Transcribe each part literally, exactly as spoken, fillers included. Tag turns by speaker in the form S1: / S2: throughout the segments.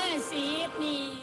S1: สิบนิ้ว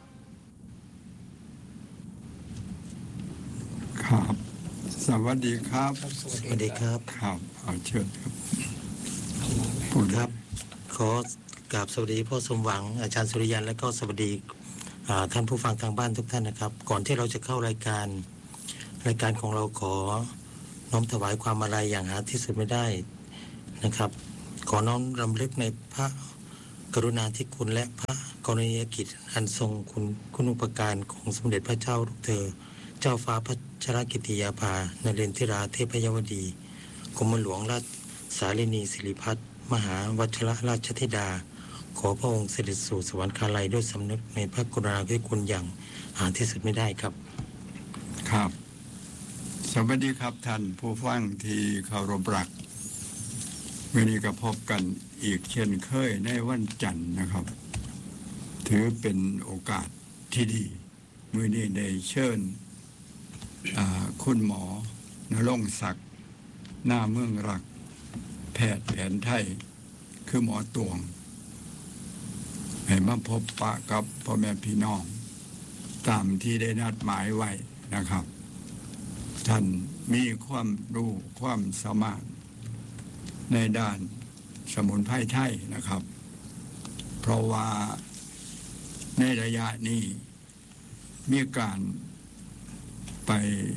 S2: ครับสวัสดีครับ
S3: สวัสดีครับ
S2: ครับเอาเชิญครับ
S3: พูดครับขอกราบสวัสดีพ่อสมหวังอาจารย์สุริยันและก็สวัสดีท่านผู้ฟังทางบ้านทุกท่านนะครับก่อนที่เราจะเข้ารายการรายการของเราขอน้อมถวายความอาลัยอย่างหาที่สุดไม่ได้นะครับขอน้อมรำลึกในพระกรุณาธิคุณและพระกรณียกิจอันทรงคุณคุณูปการของสมเด็จพระเจ้าลูกเธอเจ้าฟ้าพัชรกิติยาภานเรนทิราเทพยวดีกรมหลวงราชสารินีสิริพัฒน์มหาวัชรราชธิดาขอพระองค์เสด็จสู่สวรรคาลัยด้วยสำนึกในพระกรุณาธิคุณอย่างหาที่สุดไม่ได้ครับ
S2: ครับสวัสดีครับท่านผู้ฟังที่เคารพรักวันนี้ก็พบกันอีกเช่นเคยในวันจันทร์นะครับถือเป็นโอกาสที่ดีมื้อนี้ได้เชิญคุณหมอนรงค์ศักดิ์หน้าเมืองรักแพทย์แผนไทยคือหมอตวงให้มาพบปะกับพ่อแม่พี่น้องตามที่ได้นัดหมายไว้นะครับท่านมีความรู้ความสามารถในด้านสมุนไพรไทยนะครับเพราะว่าในระยะนี้มีการไป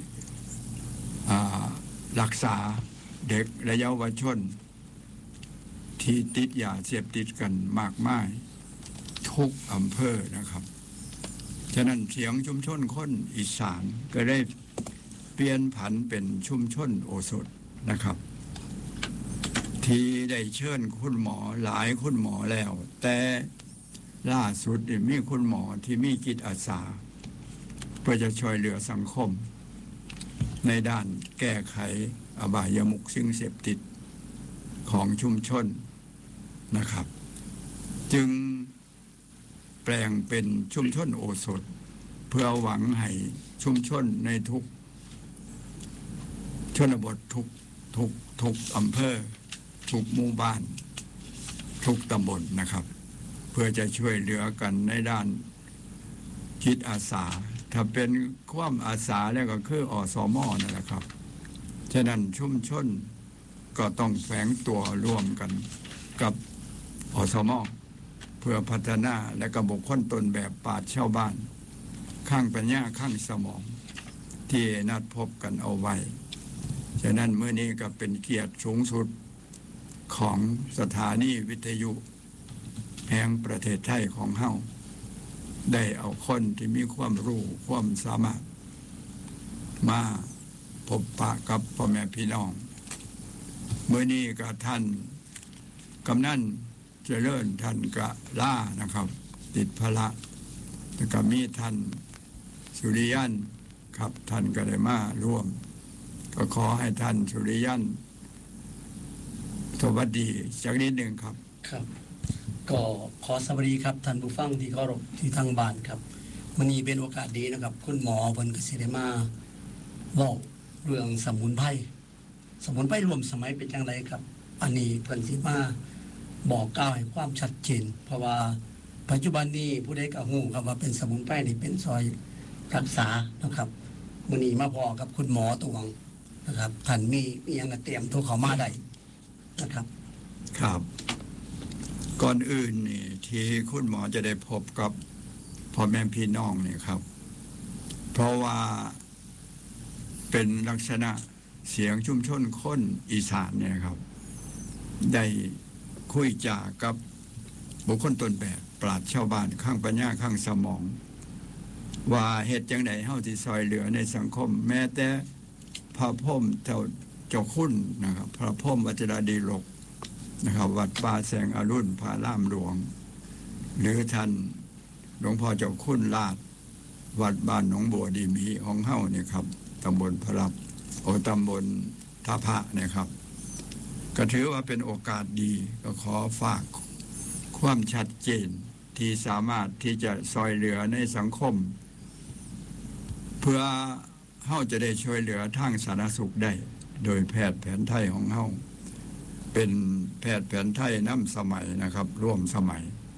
S2: รักษาเด็กและเยาวชนที่ติดยาเสพติดกันมากมายทุกอำเภอนะครับฉะนั้นเสียงชุมชนคนอีสานก็ได้เปลี่ยนผันเป็นชุมชนโอสถนะครับที่ได้เชิญคุณหมอหลายคุณหมอแล้วแต่ล่าสุดมีคุณหมอที่มีจิตอาสาเพื่อจะช่วยเหลือสังคมในด้านแก้ไขอบายมุขสิ่งเสพติดของชุมชนนะครับจึงแปลงเป็นชุมชนโอสถเพื่อหวังให้ชุมชนในทุกชนบททุกทุกทุกอำเภอทุกหมู่บ้านทุกตำบลนะครับเพื่อจะช่วยเหลือกันในด้านจิตอาสาถ้าเป็นความอาสาแล้วก็คืออสม.นั่นแหละครับฉะนั้นชุมชนก็ต้องแฝงตัวร่วมกันกับอสม.เพื่อพัฒนาและก็บุคคลตนแบบปราชญ์ชาวบ้านข้างปัญญาข้างสมองที่นัดพบกันเอาไว้ฉะนั้นเมื่อนี้ก็เป็นเกียรติสูงสุดของสถานีวิทยุแห่งประเทศไทยของเฮาได้เอาคนที่มีความรู้ความสามารถมาพบปะกับพ่อแม่พี่น้องเมื่อนี้ก็ท่านกำนันเจริญท่านกะล่านะครับติดภาระแต่ก็มีท่านสุริยันครับท่านก็ได้มาร่วมก็ขอให้ท่านสุริยันสวัสดีจากนิดหนึ่งครับ
S4: ครับก็ขอสวัสดีครับท่านผู้ฟังที่เคารพที่ทางบ้านครับวันนี้เป็นโอกาสดีนะครับคุณหมอเพิ่นก็สิได้มาเว้าเรื่องสมุนไพรสมุนไพรรวมสมัยเป็นจังไดครับอันนี้เพิ่นสิมาบอกกล่าวให้ความชัดเจนเพราะว่าปัจจุบันนี้ผู้ใดก็ฮู้ครับว่าเป็นสมุนไพรนี่เป็นซอยรักษานะครับมื้อนี้มาพอกับคุณหมอตวงนะครับท่านมีอีหยังก็เตรียมโทรเข้ามาได้นะครับ
S2: ครับก่อนอื่นนี่ที่คุณหมอจะได้พบกับพ่อแม่พี่น้องนี่ครับเพราะว่าเป็นลักษณะเสียงชุมชนคนอีสานเนี่ยครับได้คุยจากับบุคคลตนแบบปราชญ์ชาวบ้านข้างปัญญาข้างสมองว่าเหตุจังไดเฮาสิซอยเหลือในสังคมแม้แต่พระพรหมเจ้าเจ้าคุณนะครับพระพรหมวัจรดีโลกนะครับวัดป่าแสงอรุณพระรามหลวงหรือท่านหลวงพ่อเจ้าคุณลาดวัดบ้านหนองบัวดีมีของเฮาเนี่ยครับตำบลพระรับโอตำบลท่าพระเนี่ยครับก็ถือว่าเป็นโอกาสดีก็ขอฝากความชัดเจนที่สามารถที่จะซอยเหลือในสังคมเพื่อเฮาจะได้ช่วยเหลือทางสาธารณสุขได้โดยแพทย์แผนไทยของเฮาเป็นแพทย์แผนไทยน้ำสมัยนะครับร่วมสมัย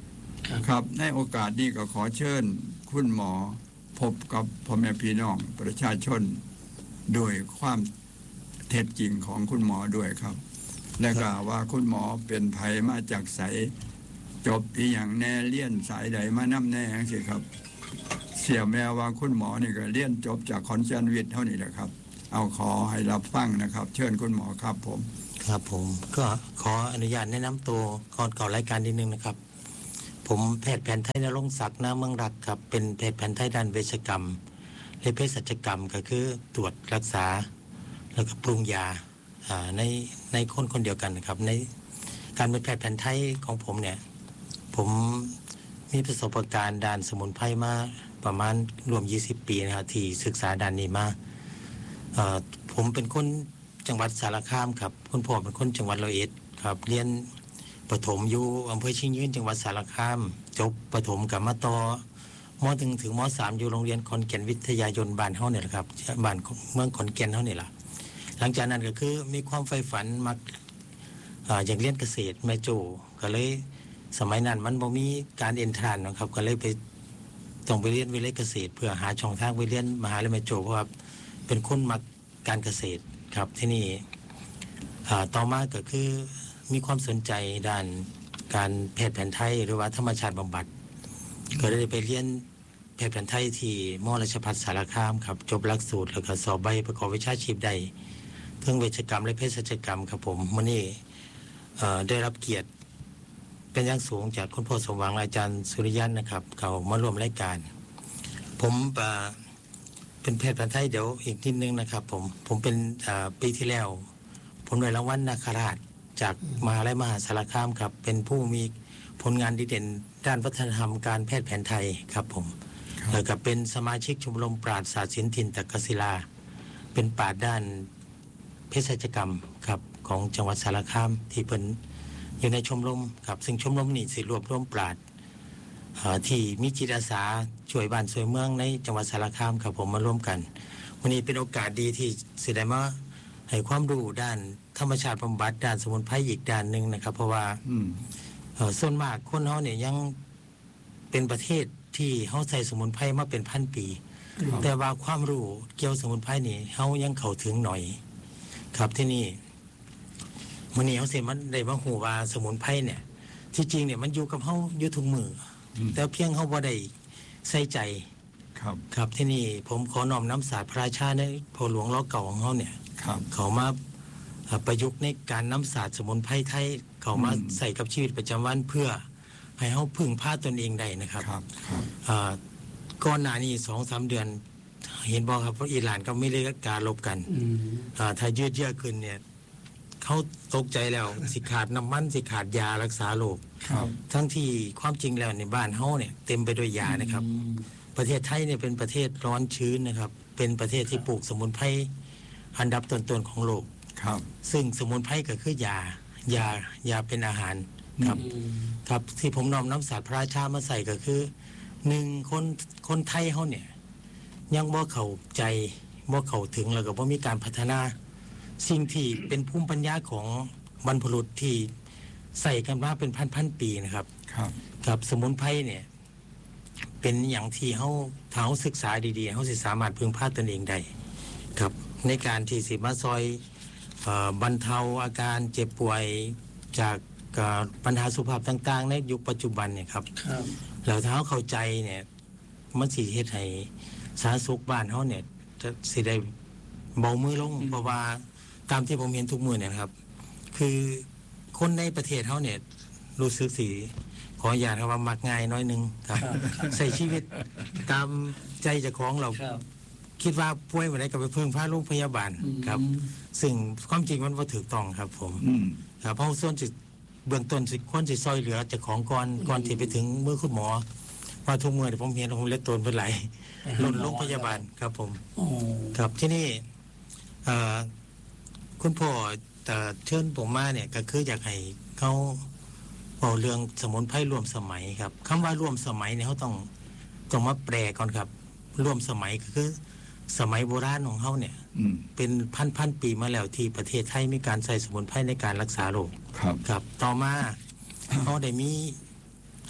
S4: ครับ
S2: ครับในโอกาสนี้ก็ขอเชิญคุณหมอพบกับพ่อแม่พี่น้องประชาชนโดยความเท็จจริงของคุณหมอด้วยครับ และก็ว่าคุณหมอเป็นไผมาจากไสจบอีหยังแน่เลี้ยนสายใดมานำแน่จังซี่ครับ เสี่ยแม้ว่าคุณหมอนี่ก็เรียนจบจากคอนเซนวิทเท่านี้แหละครับ เอาขอให้รับฟังนะครับ เชิญคุณหมอครับผม
S3: ครับผมก็ขออนุญาตแนะนำตัวก่อนก่อนรายการนิดนึงนะครับ ผมแพทย์แผนไทยณรงค์ศักดิ์ ณ เมืองรักครับเป็นแพทย์แผนไทยด้านเวชกรรมและเภสัชกรรมก็คือตรวจรักษาแล้วก็ปรุงยาอ่าในในคนคนเดียวกันนะครับในการเป็นแพทย์แผนไทยของผมเนี่ยผมมีประสบการณ์ด้านสมุนไพรมาประมาณรวมยี่สิบปีนะครับที่ศึกษาด้านนี้มาเอ่อผมเป็นคนจังหวัดสารคามครับคุณพ่อเป็นคนจังหวัดร้อยเอ็ดครับเรียนประถมอยู่อำเภอชิงยืนจังหวัดสารคามจบประถมกับมาต่อมถึงถึงมสามอยู่โรงเรียนขอนแก่นวิทยายนบ้านเฮาเนี่ยแหละครับบ้านเมืองขอนแก่นเฮานี่ล่ะหลังจากนั้นก็คือมีความใฝ่ฝันมักอ่าอยากเรียนเกษตรแม่โจ้ก็เลยสมัยนั้นมันบ่มีการเอนทรานซ์นะครับก็เลยไปต้องไปเรียนวิทยาเกษตร เพื่อหาช่องทางไปเรียนมหาวิทยาลัยแม่โจ้เพราะว่าเป็นคนมักการเกษตรครับที่นี่อ่าต่อมาก็คือมีความสนใจด้านการแพทย์แผนไทยหรือว่าธรรมชาติบำบัดก็ได้ไปเรียนแพทย์แผนไทยที่มอราชภัฏสารคามครับจบหลักสูตรแล้วก็สอบใบประกอบวิชาชีพได้เรื่องเวชกรรมและเภสัชกรรมครับผมมื้อนี้เอ่อได้รับเกียรติเป็นอย่างสูงจากคุณพ่อสมหวังอาจารย์สุริยันนะครับเขามาร่วมรายการผมเอ่อเป็นแพทย์แผนไทยเดี๋ยวอีกนิดนึงนะครับผมผมเป็นอ่าปีที่แล้วผมได้รางวัลนาคราชจากมหาวิทยาลัยมหาสารคามครับเป็นผู้มีผลงานดีเด่นด้านวัฒนธรรมการแพทย์แผนไทยครับผมแล้วก็เป็นสมาชิกชมรมปราชญ์ศาสตร์ศิลป์ถิ่นตะกศิลาเป็นปราชญ์ด้านเภสัชกรรมครับของจังหวัดสารคามที่เป็นอยู่ในชมรมครับซึ่งชมรมนี้สิรวบรวมปราชญ์อ่าที่มีจิตอาสาช่วยบ้านช่วยเมืองในจังหวัดสารคามครับผมมาร่วมกันวันนี้เป็นโอกาสดีที่สิได้มาให้ความรู้ด้านธรรมชาติบำบัดด้านสมุนไพรอีกด้านหนึ่งนะครับเพราะว่า
S2: อืม
S3: เอ่อส่วนมากคนเฮาเนี่ยยังเป็นประเทศที่เฮาใช้สมุนไพรมาเป็นพันปี แต่ว่าความรู้เกี่ยวสมุนไพรนี่เฮายังเข้าถึงหน่อย ครับที่นี่มื้อนี้เฮาสิมันได้มาฮู้ว่าสมุนไพรเนี่ยที่จริงเนี่ยมันอยู่กับเฮาอยู่ทุกมื้ออ
S2: ม
S3: แต่เพียงเฮาบ่ได้ใส่ใจ
S2: ครับ
S3: ครับที่นี่ผมขอน้อมน้ำศาสตร์พระราชาในพ่อหลวงรอเก่าของเฮาเนี่ย
S2: ครับ
S3: เขามาเอ่อประยุกต์ในการนำศาสตร์สมุนไพรไทยเขามา
S2: อืม
S3: ใส่กับชีวิตประจำวันเพื่อให้เขาพึ่งพาตนเองได้นะครับ
S2: ครับครับ
S3: อ่าก่อนหน้านี้สองสามเดือน เห็นบอกครับว่าอิหร่านก็ไม่ได้การลบกัน
S4: อืม
S3: อ่าถ้ายืดเยื้อขึ้นเนี่ยเขาตกใจแล้ว สิขาดน้ำมันสิขาดยารักษาโรค
S2: ครับ
S3: ทั้งที่ความจริงแล้วในบ้านเขาเนี่ยเต็มไปด้วยยานะครับ ประเทศไทยเนี่ยเป็นประเทศร้อนชื้นนะครับ เป็นประเทศที่ปลูกสมุนไพรอันดับต้นๆของโลก
S2: ครับ
S3: ซึ่งสมุนไพรก็คือยา ยา ยาเป็นอาหารครับ
S4: อืม
S3: ครับที่ผมนอมน้ำศาสตร์พระราชามาใส่ก็คือหนึ่งคนคนไทยเขาเนี่ย ยังบ่เข้าใจบ่เข้าถึงแล้วก็บ่มีการพัฒนา สิ่งที่เป็นภูมิปัญญาของบรรพบุรุษที่ใส่กันมาเป็นพันๆปีนะครับ
S2: ครับ
S3: กับสมุนไพรเนี่ย เป็นอย่างที่เขาถ้าเขาศึกษาดีๆเขาสิสามารถพึ่งพาตนเองได้ครับ ในการที่สิมาซอยเอ่อบรรเทาอาการเจ็บป่วยจากเอ่อปัญหาสุขภาพต่างๆ ในยุคปัจจุบันเนี่ยครับ
S4: ครับ
S3: แล้วถ้าเขาเข้าใจเนี่ยมันสิเฮ็ดให้สาธารณสุขบ้านเขาเนี่ยจะสิได้เบามือลง
S4: อืม
S3: เพราะว่าตามที่ผมเห็นทุกมือเนี่ยนะครับ คือคนในประเทศเขาเนี่ยรู้สึกสิขออนุญาตครับว่ามักง่ายน้อยหนึงครับ
S4: ครับครับ
S3: ใส่ชีวิตตามใจเจ้าของเรา
S4: ครับ
S3: คิดว่าป่วยวันไหนก็ไปเพิ่งพาโรงพยาบาลครับ
S4: อืม
S3: ซึ่งความจริงมันบ่ถูกต้องครับผม
S2: อืม
S3: ครับเพราะส่วนสิเบื้องต้นสิควรสิซอยเหลือเจ้าของก่อนก่อนที่ไปถึงมือคุณหมอว่าทุกมือที่ผมเห็นผมเล็ดตนเป็นไหล
S4: ไปหา
S3: ล้น
S4: หมอ
S3: โรงพยาบาลครับผม
S4: โอ้
S3: ครับที่นี่เอ่อคุณพ่อเอ่อเชิญผมมาเนี่ยก็คืออยากให้เขาบอกเรื่องสมุนไพรร่วมสมัยครับคำว่าร่วมสมัยเนี่ยเขาต้องต้องมาแปลก่อนครับ ร่วมสมัยก็คือ สมัยโบราณของเขาเนี่ย
S2: อืม
S3: เป็นพันพันๆปีมาแล้วที่ประเทศไทยมีการใส่สมุนไพรในการรักษาโรค
S2: ครับ
S3: ครับ ต่อมา เขาได้มี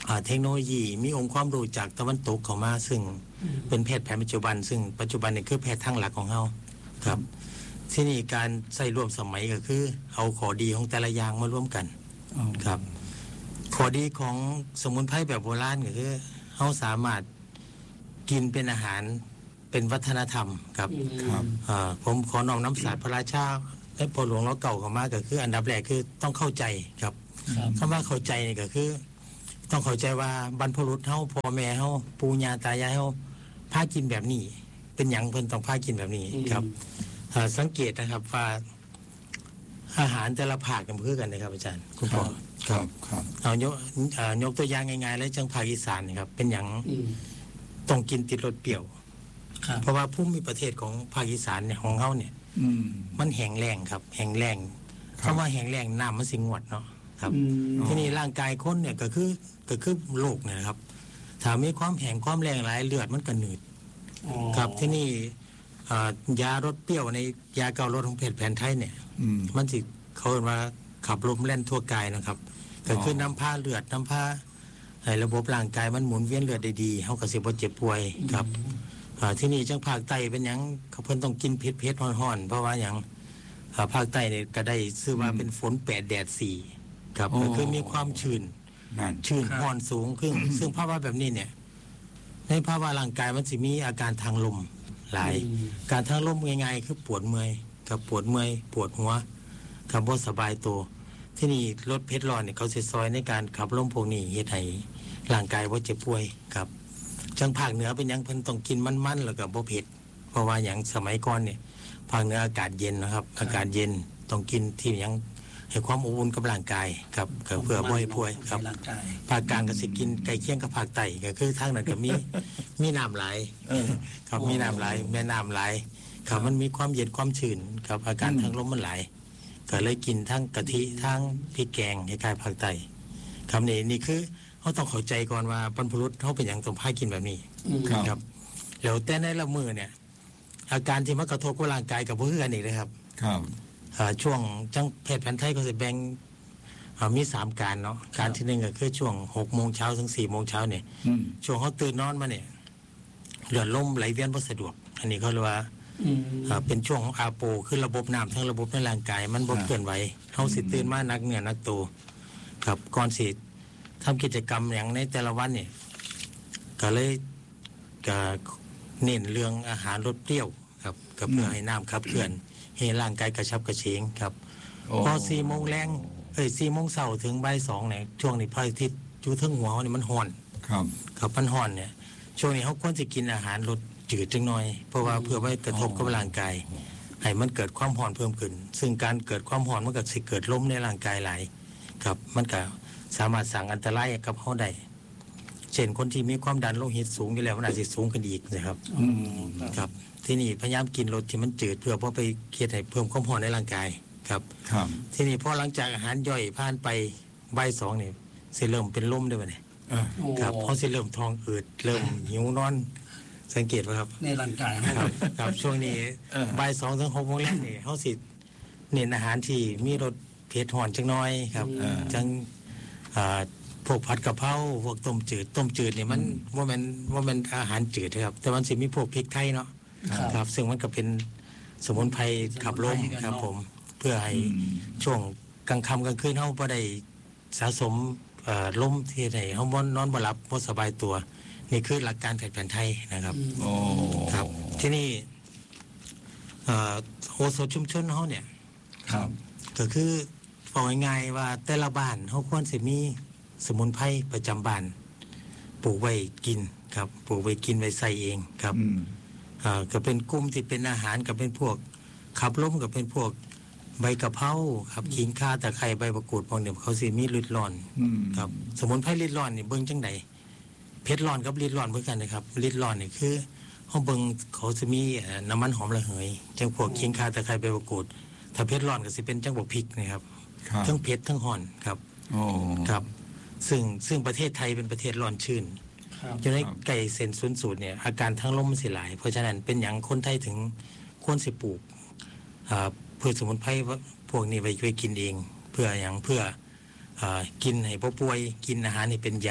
S3: อ่าเทคโนโลยีมีองค์ความรู้จากตะวันตกเข้ามาซึ่ง
S4: อืม
S3: เป็นแพทย์แผนปัจจุบัน ซึ่งปัจจุบันนี่คือแพทย์ทางหลักของเฮาครับที่นี่การใส่ร่วมสมัยก็คือ เอาข้อดีของแต่ละอย่างมาร่วมกัน
S2: อ๋อ
S3: ครับข้อดีของสมุนไพรแบบโบราณก็คือเฮาสามารถกินเป็นอาหารเป็นวัฒนธรรมครับ
S4: อืม
S2: ครับ
S3: อ่าผมขอน้อมน้ำศาสตร์พระราชาและพ่อหลวงเราเก่าเข้ามาก็คือ อันดับแรกคือต้องเข้าใจครับ
S4: ครับ
S3: คำว่าเข้าใจนี่ก็คือ ต้องเข้าใจว่าบรรพบุรุษเฮาพ่อแม่เฮาปู่ย่าตายายเฮาพากินแบบนี้ เป็นหยังเพิ่นต้องพากินแบบนี้ครับอ่าสังเกตนะครับว่า อาหารแต่ละภาคกันเพื่อกันนะครับอาจารย์คุณพ่อ
S2: ครับครับ
S3: เอายกอ่ายกตัวอย่างง่ายๆเลยจังภาคอีสานนี่ครับเป็นหยัง
S4: อืม
S3: ต้องกินติดรสเปรี้ยว
S4: ครับ
S3: เพราะว่าภูมิประเทศของภาคอีสานเนี่ยของเฮาเนี่ย
S2: อืม
S3: มันแห้งแล้งครับแห้งแล้ง
S2: ครับ
S3: คำว่าแห้งแล้งน้ำมันสิงวดเนาะครับ
S4: อืม
S3: ที่นี่ร่างกายคนเนี่ยก็คือก็คือโรคเนี่ยนะครับถ้ามีความแห้งความแรงหลายเลือดมันก็หนืด
S4: อ๋อ
S3: ครับที่นี่อ่ายารสเปรี้ยวในยาเการสของแพทย์แผนไทยเนี่ย
S2: อืม
S3: มันสิเขาเรียกว่าขับลมแล่นทั่วกายนะครับก็คือ
S2: อ
S3: น้ำผ้าเลือดน้ำผ้าให้ระบบร่างกายมันหมุนเวียนเลือดได้ดีเฮาก็สิบ่เจ็บป่วยครับอ่าที่นี่จังภาคใต้เป็นหยังเขาเพิ่นต้องกินเผ็ดๆร้อนๆเพราะว่าหยังอ่าภาคใต้เนี่ยก็ได้ชื่อว่าเป็นฝนแปดแดดสี่ครับก็คือมีความชื้น
S2: นั่น
S3: ชื้นร้อนสูงขึ้น ซึ่งภาวะแบบนี้เนี่ย ในภาวะร่างกายมันสิมีอาการทางลมหลาย
S4: อืม
S3: การทางลมง่ายๆคือปวดเมื่อยกับปวดเมื่อยปวดหัวกับบ่สบายตัวที่นี่รถเพชรร้อนเนี่ยเขาสิซอยในการขับลมพวกนี้เฮ็ดให้ร่างกายบ่เจ็บป่วยครับจังภาคเหนือเป็นหยังเพิ่นต้องกินมันๆแล้วก็บ่เผ็ดเพราะว่าหยังสมัยก่อนเนี่ยภาคเหนืออากาศเย็นนะครับ อากาศเย็นต้องกินที่หยังให้ความอบอุ่นกับร่างกายครับก็เพื่อบ่ให้ป่วยครับ
S4: ในร่างกาย
S3: ภาคกลางก็สิกินไก่เคียงกับภาคใต้ก็คือทางนั้นก็มี มีน้ำไหลาย
S2: เออ
S3: ครับมีน้ำไหลายแม่น้ำไหลายครับมันมีความเย็นความชื้นครับอาการ
S2: อืม
S3: ทางลมมันไหลายก็เลยกินทั้งกะทิทั้งพริกแกงคล้ายๆภาคใต้ครับนี่นี่คือเขาต้องเข้าใจก่อนว่าบรรพบุรุษเขาเป็นอย่างต้องพากินแบบนี้
S4: อืม
S2: ครับ
S3: ครับแล้วแต่ในละมือเนี่ย อาการที่มันกระทบกับร่างกายกับเพื่อนอีกนะครับ
S2: ครับ
S3: อ่าช่วงจังแพทย์แผนไทยก็จะแบ่งอ่ามีสามการเนาะการที่หนึ่งก็คือช่วงหกโมงเช้าถึงสี่โมงเช้าเนี่ย
S2: อืม
S3: ช่วงเขาตื่นนอนมาเนี่ยเลือดลมไหลเวียนบ่สะดวก อันนี้เขาเรียกว่า
S4: อืม
S3: อ่าเป็นช่วงของอาโปคือระบบน้ำทั้งระบบในร่างกายมันบ่เคลื่อนไหวเขาสิตื่นมานักเหนือนักตัวครับก่อนสิทำกิจกรรมอย่างในแต่ละวันเนี่ยก็เลยก็เน้นเรื่องอาหารรสเปรี้ยวครับก็เพื่อให้น้ำขับเคลื่อนให้ร่างกายกระชับกระเฉงครับ
S2: โอ้
S3: พอสี่โมงแรงเอ้ยสี่โมงเช้าถึงบ่ายสองเนี่ยช่วงนี้พระอาทิตย์อยู่เทั้งหัวเขานี่มันร้อน
S2: ครับ
S3: ครับมันร้อนเนี่ย ช่วงนี้เขาควรจะกินอาหารรสจืดจังหน่อย เพราะว่าเพื่อไม่กระทบกับร่างกายให้มันเกิดความร้อนเพิ่มขึ้น ซึ่งการเกิดความร้อนมันก็สิเกิดลมในร่างกายหลายครับ มันก็สามารถสั่งอันตรายกับเขาได้เช่นคนที่มีความดันโลหิตสูงอยู่แล้วมันอาจจะสูงขึ้นอีกนะครับ
S2: อืม
S3: ครับ ที่นี่พยายามกินรสที่มันจืดเพื่อเพราะไปเครียดให้เพิ่มความร้อนในร่างกายครับ
S2: ครับ
S3: ที่นี่พอหลังจากอาหารย่อยผ่านไปบ่ายสองนี่สิเริ่มเป็นลมได้ไหมเนี่ย
S2: เออ
S4: โอ้
S3: ครับเขาสิเริ่มท้องอืดเริ่มหิวนอนสังเกตไหมครับ
S4: ในร่างกาย
S3: ครับครับช่วงนี้
S2: เออ
S3: บ่ายสองถึงหกโมงแรกนี่เขาสิเน้นอาหารที่มีรสเผ็ดหอนจังน้อยครับ
S2: เออ
S3: จังอ่าพวกผัดกะเพราพวกต้มจืดต้มจืดนี่มันว่ามันว่ามันอาหารจืดนะครับ แต่มันสิมีพวกพริกไทยเนาะ
S4: ครับ
S3: ครับ ซึ่งมันก็เป็นสมุนไพรขับลม
S4: สมุนไพรกัน
S3: ครับ
S4: เนาะ
S3: ผม เพื่อให้
S2: อืม
S3: ช่วงกลางค่ำกลางคืนเขาบ่ได้สะสมเอ่อลมที่ไหนเขาบ่นอนบ่หลับบ่สบายตัว นี่คือหลักการแพทย์แผนไทยนะครับ
S4: อืม
S2: โอ้
S3: ครับ ที่นี่เอ่อโอสถชุมชนเขาเนี่ย
S2: ครับ
S3: ก็คือบอกง่ายๆว่าแต่ละบ้านเขาควรสิมีสมุนไพรประจำบ้านปลูกไว้กินครับปลูกไว้กินไว้ใส่เองครับ
S2: อืม
S3: อ่าก็เป็นกลุ่มที่เป็นอาหารก็เป็นพวกขับลมก็เป็นพวกใบกะเพราครับขิงข่าตะไคร้ใบมะกรูดพวกเนี่ยเขาสิมีฤทธิ์ร้อน
S2: อืม
S3: ครับ สมุนไพรฤทธิ์ร้อนนี่เบิ่งจังไดเพชรร้อนกับฤทธิ์ร้อนเหมือนกันนะครับฤทธิ์ร้อนนี่คือเขาเบิ่งเขาจะมีเอ่อน้ำมันหอมระเหยจังพวกขิงข่าตะไคร้ใบมะกรูดถ้าเพชรร้อนก็สิเป็นจังพวกพริกนะครับ
S2: ครับ
S3: ทั้งเผ็ดทั้งห่อนครับ
S2: โอ้
S3: ครับ ซึ่งซึ่งประเทศไทยเป็นประเทศร้อนชื้น
S4: ครับ
S3: จะได้ไก่เส้นศูนย์สูตรเนี่ยอาการทั้งลมมันสิหลาย เพราะฉะนั้นเป็นอย่างคนไทยถึงควรสิปลูกอ่าพืชสมุนไพรพวกนี้ไว้ไว้กินเอง เพื่ออย่างเพื่ออากินให้ผู้ป่วยกินอาหารนี่เป็นยา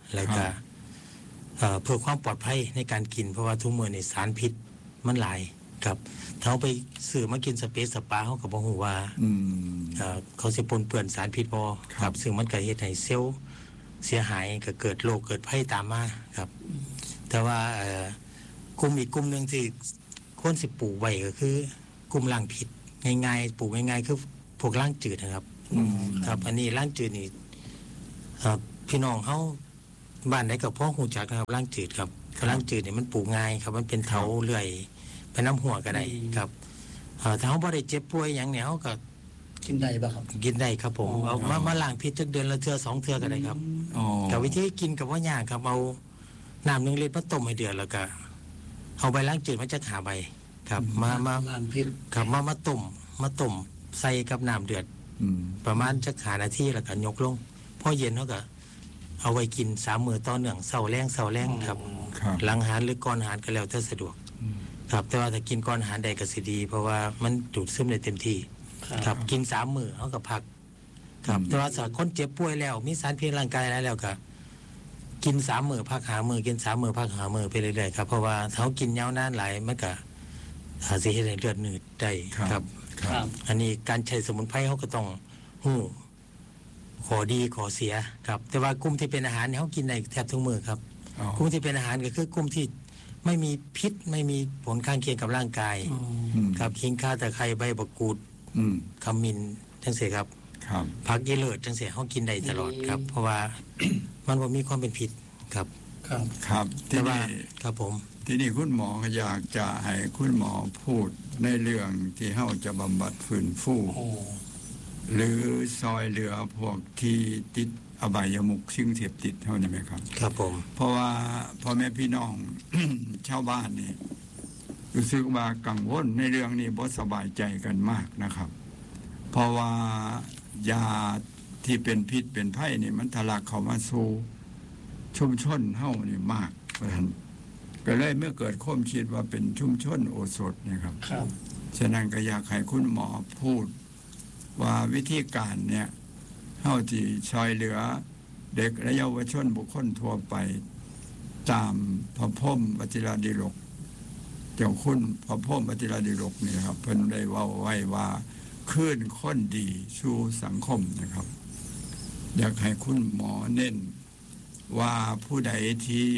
S3: แล้วก็เอ่อเพื่อความปลอดภัยในการกินเพราะว่าทุกมื้อนี่สารพิษมันหลายครับถ้าเอาไปซื้อมากินสเปซสปาเฮาก็บ่ฮู้ว่า
S2: อืม
S3: เอ่อเขาสิปนเปื้อนสารพิษบ่
S2: ค
S3: ครับ รับซึ่งมันก็เฮ็ดให้เซลล์เสียหายก็เกิดโรคเกิดภัยตามมาครับ แต่ว่าเอ่อกลุ่มอีกกลุ่มหนึงที่ควรสิปลูกไว้ก็คือกลุ่มล้างพิษง่ายๆปลูกง่ายๆคือพวกล้างจืดนะครับ
S2: อืม
S3: ครับอันนี้ล้างจืดนี่เอ่อพี่น้องเฮาบ้านใดก็พอฮู้จักนะครับล้างจืดครับล้างจืดนี่มันปลูกง่ายครับมันเป็นเถาเลื่อยไปน้ำหัวก็ได้ครับเอ่อถ้าเฮาบ่ได้เจ็บป่วยหยังเนี่ยเฮาก็
S4: กินได้ป่ะครับ
S3: กินได้ครับผม
S4: อ๋อ
S3: เอามามาล้างพิษจักเดือนละเทื่อสองเทื่อก็ได้ครับ
S2: อ๋อ
S3: กับวิธีกินกับว่ายากครับเอาน้ำหนึ่งลิตรมาต้มให้เดือดแล้วก็เอาใบล้างจืดมาจากหาใบครับ มามา
S4: ล้างพิษ
S3: ครับมามาต้มมาต้มใส่กับน้ำเดือด
S2: อืม
S3: ประมาณจักหานาทีแล้วก็ยกลงพอเย็นเขาก็เอาไว้กินสามมื้อต่อเนื่องเสาร์แรงเสาร์แรงครับ
S2: ครับ
S3: หลังอาหารหรือก่อนอาหารก็แล้วแต่สะดวก
S2: อืม
S3: ครับ แต่ว่าถ้ากินก่อนอาหารใดก็สิดี เพราะว่ามันดูดซึมได้เต็มที่ ครับกินสามมื้อเขาก็พัก ครับแต่ว่าถ้าคนเจ็บป่วยแล้ว มีสารพิษร่างกายแล้วแล้วก็กินสามมื้อพักหามื้อกินสามมื้อพักหามื้อไปเรื่อยๆครับเพราะว่าถ้าเขากินยาวนานหลายมันก็อาจสิเฮ็ดให้เลือดหนืดได้
S2: ครับ
S3: ครับ
S2: ครั
S4: ครับ บ
S3: อันนี้การใช้สมุนไพรเขาก็ต้องฮู้ขอดีขอเสียครับ แต่ว่ากลุ่มที่เป็นอาหารเนี่ยเขากินได้แทบทุกมื้อครับ
S2: อ๋อก
S3: ลุ่มที่เป็นอาหารก็คือกลุ่มที่ไม่มีพิษไม่มีผลข้างเคียงกับร่างกาย
S2: อืม
S3: ครับขิงข่าตะไคร้ใบมะกรูด
S2: อืม
S3: ขมิ้นจังซี่ครับ
S2: ครับ
S3: ผักยีเลิศจังซี่เขากินได้ตลอดครับ เพราะว่า มันบ่มีความเป็นพิษครับ
S4: ครับ
S2: ครับ
S3: แต่
S2: ที่
S3: ว่า
S2: นี่
S3: ครับผม
S2: ที่นี่คุณหมอก็อยากจะให้คุณหมอพูดในเรื่องที่เฮาจะบำบัดฟื้นฟู
S4: โอ้
S2: หรือซอยเหลือพวกที่ติดอบายมุขสิ่งเสพติดเท่านี้ไหมครับ
S3: ครับผม
S2: เพราะว่าพ่อแม่พี่น้อง ชาวบ้านนี่รู้สึกว่ากังวลในเรื่องนี้บ่สบายใจกันมากนะครับ เพราะว่ายาที่เป็นพิษเป็นภัยนี่มันทะลักเข้ามาสู่ชุมชนเฮานี่มากเพราะฉะนั้นก็เลยเมื่อเกิดความคิดว่าเป็นชุมชนโอสถเนะครับ
S4: ครับ
S2: ฉะนั้นก็อยากให้คุณหมอพูด ว่าวิธีการเนี่ยเท่าที่ช่วยเหลือเด็กและเยาวชนบุคคลทั่วไป ตามพระพรหมวชิราดิลกเจ้าคุณพระพรหมวชิราดิลกนี่ครับเพิ่นได้เว่าไว้ว่าขึ้นคนดีสู่สังคมนะครับ อยากให้คุณหมอเน้นว่าผู้ใดที่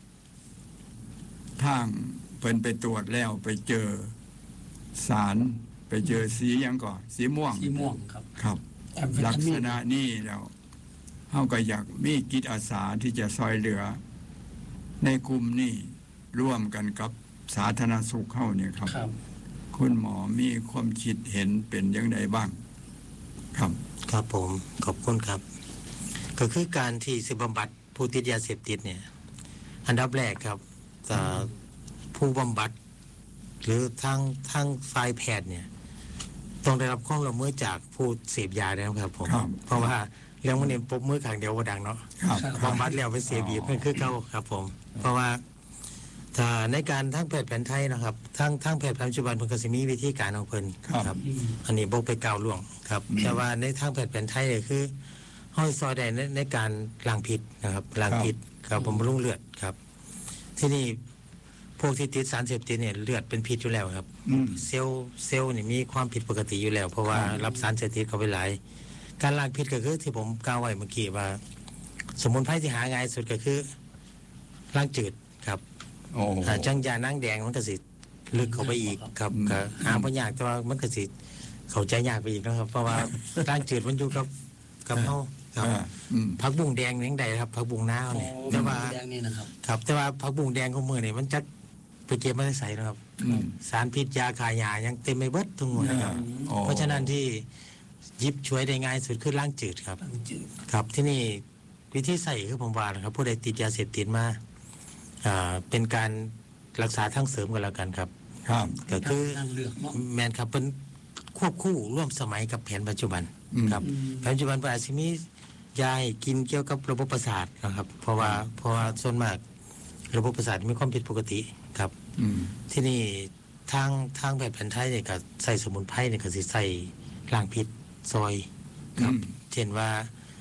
S2: ทางเพิ่นไปตรวจแล้วไปเจอสารไปเจอสีหยังก่อนสีม่วง
S4: สีม่วงครับ
S2: ครับ
S4: แอมเฟตา
S2: ลัก
S4: มี
S2: ษ
S4: น
S2: ณะนี้แล้วเฮาก็อยากมีกิจอาสาที่จะซอยเหลือ ในกลุ่มนี้ร่วมกันกับสาธารณสุขเฮาเนี่ยครับ
S4: ครับ
S2: คุณหมอมีความคิดเห็นเป็นอย่างไรบ้าง ครับ
S3: ครับผมขอบคุณครับ ก็คือการที่สิบำบัดผู้ติดยาเสพติดเนี่ย อันดับแรกครับเอ่อผู้บำบัด หรือทางทางฝ่ายแพทย์เนี่ย ต้องได้รับความร่วมมือจากผู้เสพยาด้วยนะครับผม
S2: ครับ
S3: เพราะว่าเรื่องมันเนี่ยปรบมือข้างเดียวบ่ดังเนาะ
S2: ครับ
S3: บำบัดแล้วไปเสพอีกมันคือเก่าครับผม เพราะว่าถ้าในการทางแพทย์แผนไทยนะครับทางทางแพทย์แผนปัจจุบันเพิ่นก็สิมีวิธีการของเพิ่น
S2: ครับ
S4: อืม
S3: อันนี้บ่ไปกล่าวล่วงครับ แต่ว่าในทางแพทย์แผนไทยเนี่ยคือเฮาซอยได้ในในการล้างพิษนะครับล้างพิษครับผมบำรุงเลือดครับ ที่นี่พวกที่ติดสารเสพติดเนี่ยเลือดเป็นพิษอยู่แล้วครับ
S2: อืม
S3: เซลล์เซลล์นี่มีความผิดปกติอยู่แล้ว เพราะว่า
S2: ครับ
S3: รับสารเสพติดเข้าไปหลาย การล้างพิษก็คือที่ผมกล่าวไว้เมื่อกี้ว่า สมุนไพรที่หาง่ายสุดก็คือล้างจืดครับ
S2: โอ้
S3: อ่าจังยานางแดงมันก็สิลึกเข้าไปอีกครับ
S2: อืม
S3: ก็หาบ่ยากแต่ว่ามันก็สิเข้าใจยากไปอีกนะครับ เพราะว่า ล้างจืดมันอยู่กับกับเฮาครับ
S2: อ่าอืม
S3: ผักบุ้งแดงนี่ยังได้ครับผักบุ้งนาว
S4: โอ้
S3: นี่แต่ว่า
S4: แดงนี่นะครับ
S3: ครับ แต่ว่าผักบุ้งแดงของมือนี่มันจักไปเก็บมาได้ใส่นะครับ
S2: อืม
S3: สารพิษยาขายยายังเต็มไปเบิดทุกหน่วยครับ
S2: อ๋อ
S3: เพราะฉะนั้นที่หยิบช่วยได้ง่ายสุดคือล้างจืดครับ
S4: ตั้งจืด
S3: ครับที่นี่วิธีใส่คือผมว่านะครับ ผู้ใดติดยาเสพติดมาอ่าเป็นการรักษาทั้งเสริมกันแล้วกันครับ
S2: ครับ
S3: ก็คือ
S4: ทางเลือกเนาะ
S3: แมนครับเป็นควบคู่ร่วมสมัยกับแผนปัจจุบัน
S2: อืม
S3: ครับ
S4: อืม
S3: แผนปัจจุบันอาจจะมียาให้กินเกี่ยวกับระบบประสาทนะครับ เพราะว่าเพราะว่าส่วนมาก ระบบประสาทมีความผิดปกติครับ
S2: อืม
S3: ที่นี่ทางทางแบบแผนไทยเนี่ยก็ใส่สมุนไพรเนี่ยก็สิใส่ล้างพิษซอยครับ
S2: อืม
S3: เช่นว่า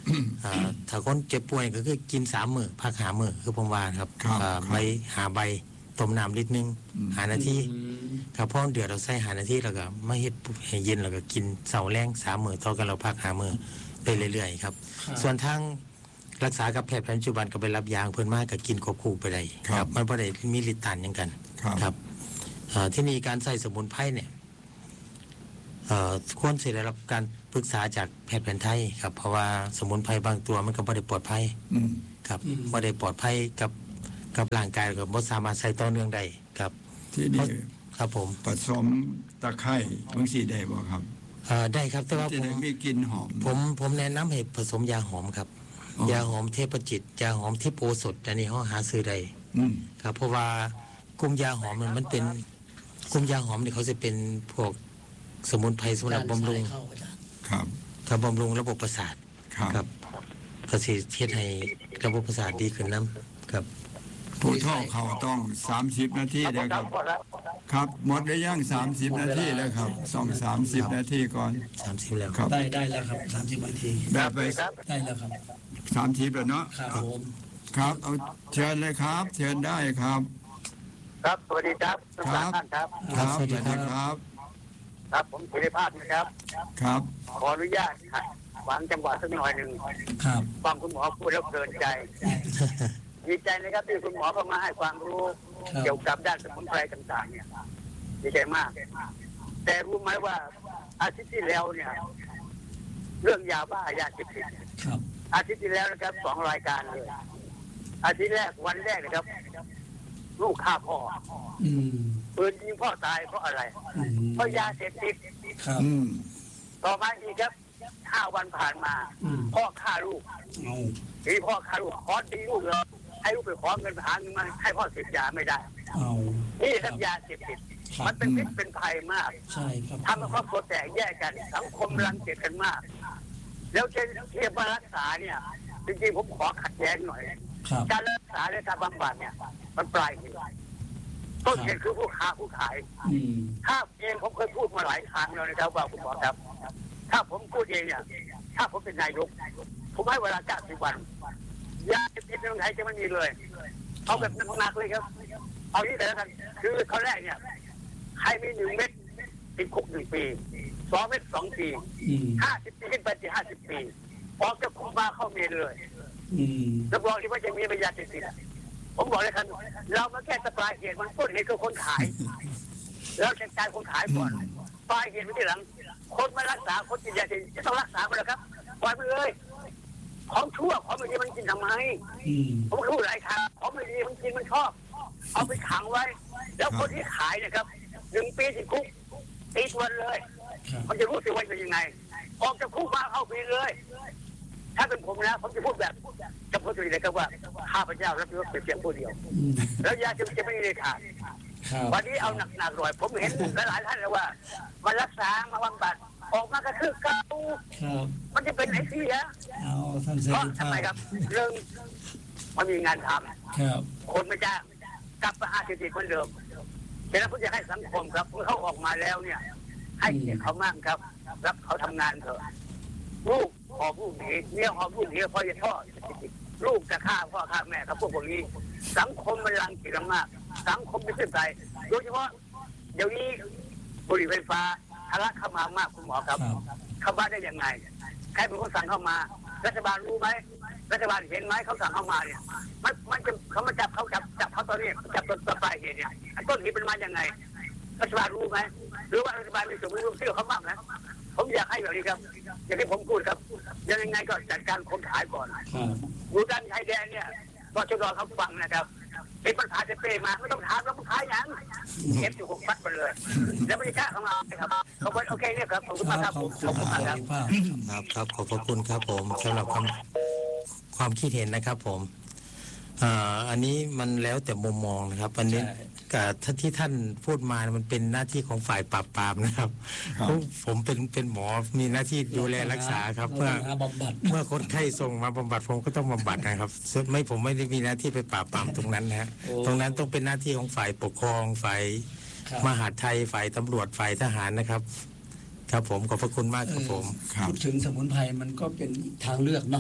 S3: อ่าถ้าคนเจ็บป่วยก็คือกินสามมื้อพักหามื้อคือผมว่าครับ
S2: ครับ
S3: อ่า
S2: ครับ
S3: ใบหาใบต้มน้ำลิตรหนึง
S2: อืม
S3: หานาที
S4: อืม
S3: ครับพอเดือดเราใส่หานาทีแล้วก็มาเฮ็ดให้เย็นแล้วก็กินเสาร์แรงสามมื้อต่อกันเราพักหามื้อไปเรื่อยๆครับ
S4: ครับ
S3: ส่วนทางรักษากับแพทย์แผนปัจจุบันก็ไปรับยาเพิ่นมาก็กินควบคู่ไปได้
S2: ครับ
S3: มันบ่ได้มีฤทธิ์ต้านหยังกัน
S2: ครับ
S3: ครับอ่าที่นี่การใส่สมุนไพรเนี่ยเอ่อควรสิได้รับการปรึกษาจากแพทย์แผนไทยครับเพราะว่าสมุนไพรบางตัวมันก็บ่ได้ปลอดภัย
S2: อืม
S3: ครับ
S4: อืม
S3: บ่ได้ปลอดภัยกับกับร่างกายก็บ่สามารถใส่ต่อเนื่องได้ครับ
S2: ที่นี่
S3: ครับผม
S2: ผสมตะไคร้บางสีได้บ่ครับ
S3: เอ่อได้ครับแต่ว่า
S2: จะ
S3: ผม
S2: ได้มีกลิ่นหอม
S3: ผมผมแนะนำให้ผสมยาหอมครับ
S2: อ๋อ
S3: ยาหอมเทพจิตยาหอมเทพโอสถอันนี้เฮาหาซื้อได้
S2: อืม
S3: ครับเพราะว่ากลุ่มยาหอมมันมันเป็นกลุ่มยาหอมนี่เขาจะเป็นพวกสมุนไพรสำหรับบำรุง
S4: เข้าอาจารย์
S2: ครับ
S3: ครับบำรุงระบบประสาท
S2: ครับ
S3: ครับก็สิเฮ็ดให้ระบบประสาทดีขึ้นนํครับ
S2: ผู้ท่อเขาต้องสามสิบนาทีเลยครับ ครับ หมดได้ย่างสามสิบนาทีแล้วครับสองสามสิบนาทีก่อน
S3: สามสิบแล้ว
S2: ครับ
S4: ได้ได้แล้วครับสามสิบนาที
S2: แบบไป
S4: ได้แล้วครับ
S2: สามสิบแล้วเนาะ
S4: ครับผม
S2: ครับเอาเชิญเลยครับ เชิญได้ครับ
S1: ครับ สวัสดีครับทั้ง
S2: ค
S1: สา
S2: รั
S1: ม
S2: บ
S1: ท่านครับ
S2: ครับสวัสดีครับ
S1: ครับ ผมศิริภาพนะครับ
S2: ครับ
S1: ขออนุญาตค่ะวางจังหวะสักหน่อยหนึ่ง
S4: ครับ
S1: ฟังคุณหมอพูดแล้วเพลินใจ ดีใจนะครับที่คุณหมอเข้ามาให้ความรู้
S4: ครับ
S1: เกี่ยวกับด้านสมุนไพรต่างๆ เนี่ย ดีใจมาก แต่รู้ไหมว่าอาทิตย์ที่แล้วเนี่ย เรื่องยาบ้ายาเสพติด
S4: ครับ
S1: อาทิตย์ที่แล้วนะครับสองรายการเลย อาทิตย์แรกวันแรกนะครับ ลูกฆ่าพ่อ
S4: อืม
S1: ปืนยิงพ่อตายเพราะอะไร
S4: อืม
S1: เพราะยาเสพติด
S4: ครับ
S2: อืม
S1: ต่อมาอีกครับห้าวันผ่านมา
S4: อืม
S1: พ่อฆ่าลูก
S4: เอา
S1: ทีพ่อฆ่าลูกขอตีลูกเลยให้ลูกไปขอเงินไปหาเงินมาให้พ่อเสพยาไม่ได้
S4: เอา
S1: นี่ครับยาเสพติด
S4: ครับ
S1: มันเป็นพิษเป็นภัยมาก
S4: ใช่ครับ
S1: ทำให้ครอบครัวแตกแยกกัน สังคมรังเกียจกันมาก แล้วจะเทียบมารักษาเนี่ย จริงๆผมขอขัดแย้งหน่อย
S4: ครับ
S1: การรักษาและการบำบัดเนี่ย มันปลายเหตุต้นเหตุคือผู้ค้าผู้ขาย
S4: อืม
S1: ถ้าเองผมเคยพูดมาหลายครั้งแล้วนะครับว่าคุณหมอครับ ถ้าผมพูดเองเนี่ย ถ้าผมเป็นนายก ผมให้เวลาเก้าสิบวันยาเสพติดในเมืองไทยจะไม่มีเลย เอาแบบหนักๆเลยครับ เอาที่แต่ละกันคือข้อแรกเนี่ย ใครมีหนึ่งเม็ดติดคุกหนึ่งปีสองเม็ดสองปี
S4: อืม
S1: ห้าสิบปีขึ้นไปถึงห้าสิบปีออกจากคุกมาเข้าเมนเลย
S4: อืม
S1: รับรองที่ว่าจะมีปัญญาเสพติดผมบอกเลยครับเรามาแก้สปลายเหตุมันต้นเหตุคือคนขาย แล้วจัดการคนขายก่อนปลายเหตุไม่ทีหลัง คนมารักษาคนติดยาเสพติดจะต้องรักษาไปแล้วครับปล่อยไปเลย ของชั่วของไม่ดีมันกินทำไม
S4: อืม
S1: ผมรู้หลายครั้งของไม่ดีมันกินมันชอบ เอาไปขังไว้ แล้วคนที่ขายเนะครับหนึ่งปีติดคุกตีทวนเลย
S4: ครับ
S1: มันจะรู้สึกว่าเป็นยังไง ออกจากคุกมาเข้าปีเลย ถ้าเป็นผมนะผมจะพูดแบบกับพูดเลยนะครับว่าข้าพเจ้ารับผิดชอบเพียงผู้เดียว
S4: อืม
S1: แล้วยาจะจะไม่ได้ขาด
S4: ครับ
S1: วันนี้เอาหนักๆหน่อย ผมเห็นหลายๆท่านแล้วว่ามารักษามาบำบัดออกมาก็คือเก่า
S4: ครับ
S1: มันจะเป็นไหนเสีย
S4: เอาท่านเส
S1: เพราะ
S4: รี
S1: ทำ
S4: ภา
S1: ไม
S4: พ
S1: ครับเรื่องมันมีงานท
S4: ครับ
S1: ำคนไม่จ้างกลับมาหาเศรษฐีคนเดิมฉะนั้นผมจะให้สังคมครับเมื่อเขาออกมาแล้วเนี่ย ให้เกียรติเขามากครับ รับเขาทำงานเถอะลูกหอบลูกหนีเมียหอบลูกหนีพ่อจะพ่อลูกจะฆ่าพ่อฆ่าแม่ครับพวกพวกนี้ สังคมมันรังเกียจมาก สังคมไม่ขึ้นใจโดยเฉพาะเดี๋ยวนี้บุหรี่ไฟฟ้าทะลักเข้ามามากคุณหมอครับ
S4: ครับ
S1: เข้ามาได้ยังไง ใครเป็นคนสั่งเข้ามา รัฐบาลรู้ไหมรัฐบาลเห็นไหมเขาสั่งเข้ามาเนี่ยมันมันจะเขามาจับเขาจับจับเขาตอนนี้จับต้นต้นปลายเหตุเนี่ยต้นเหตุเป็นมายังไงรัฐบาลรู้ไหมหรือว่ารัฐบาลมีส่วนรู้เชื่อเขาบ้างนะผมอยากให้แบบนี้ครับ อย่างที่ผมพูดครับยังไงก็จัดการคนขายก่อน
S4: ครับ
S1: อยู่ด้านชายแดนเนี่ยบชดเขาฟังนะครับเป็นปัญหาจะเปมาไม่ต้องถามแล้วมันขายยังเก็บอยู่หกฟัดไปเลย แล้วไม่ได้จ้างเขามาครับเขาบอกโอเคเนี่ยครับขอบคุณมากครับ
S4: ขอบ
S1: ขอบ
S4: คุ
S1: คุณ ณ
S4: เส
S1: มากครับ
S4: รีภาพ
S3: ครับครับขอบพระคุณครับผมสำหรับความความคิดเห็นนะครับผมอ่าอันนี้มันแล้วแต่มุมมองนะครับ อันนี้
S4: ใช่
S3: กับท่านที่ท่านพูดมามันเป็นหน้าที่ของฝ่ายปราบปรามนะครับ
S2: ครับ
S3: ผมผมเป็นเป็นหมอมีหน้าที่ดูแลรักษาครับเมื่อ
S4: หาบำบัด
S3: เมื่อคนไข้ส่งมาบำบัดผมก็ต้องบำบัดนะครับซึ่งไม่ผมไม่ได้มีหน้าที่ไปปราบปรามตรงนั้นนะฮะ
S4: โอ้
S3: ตรงนั้นต้องเป็นหน้าที่ของฝ่ายปกครองฝ่าย
S4: ครับ
S3: มหาดไทยฝ่ายตำรวจฝ่ายทหารนะครับ ครับผมขอบพระคุณมากครับผม
S2: ครับ
S4: พูดถึงสมุนไพรมันก็เป็นอีกทางเลือกเนาะ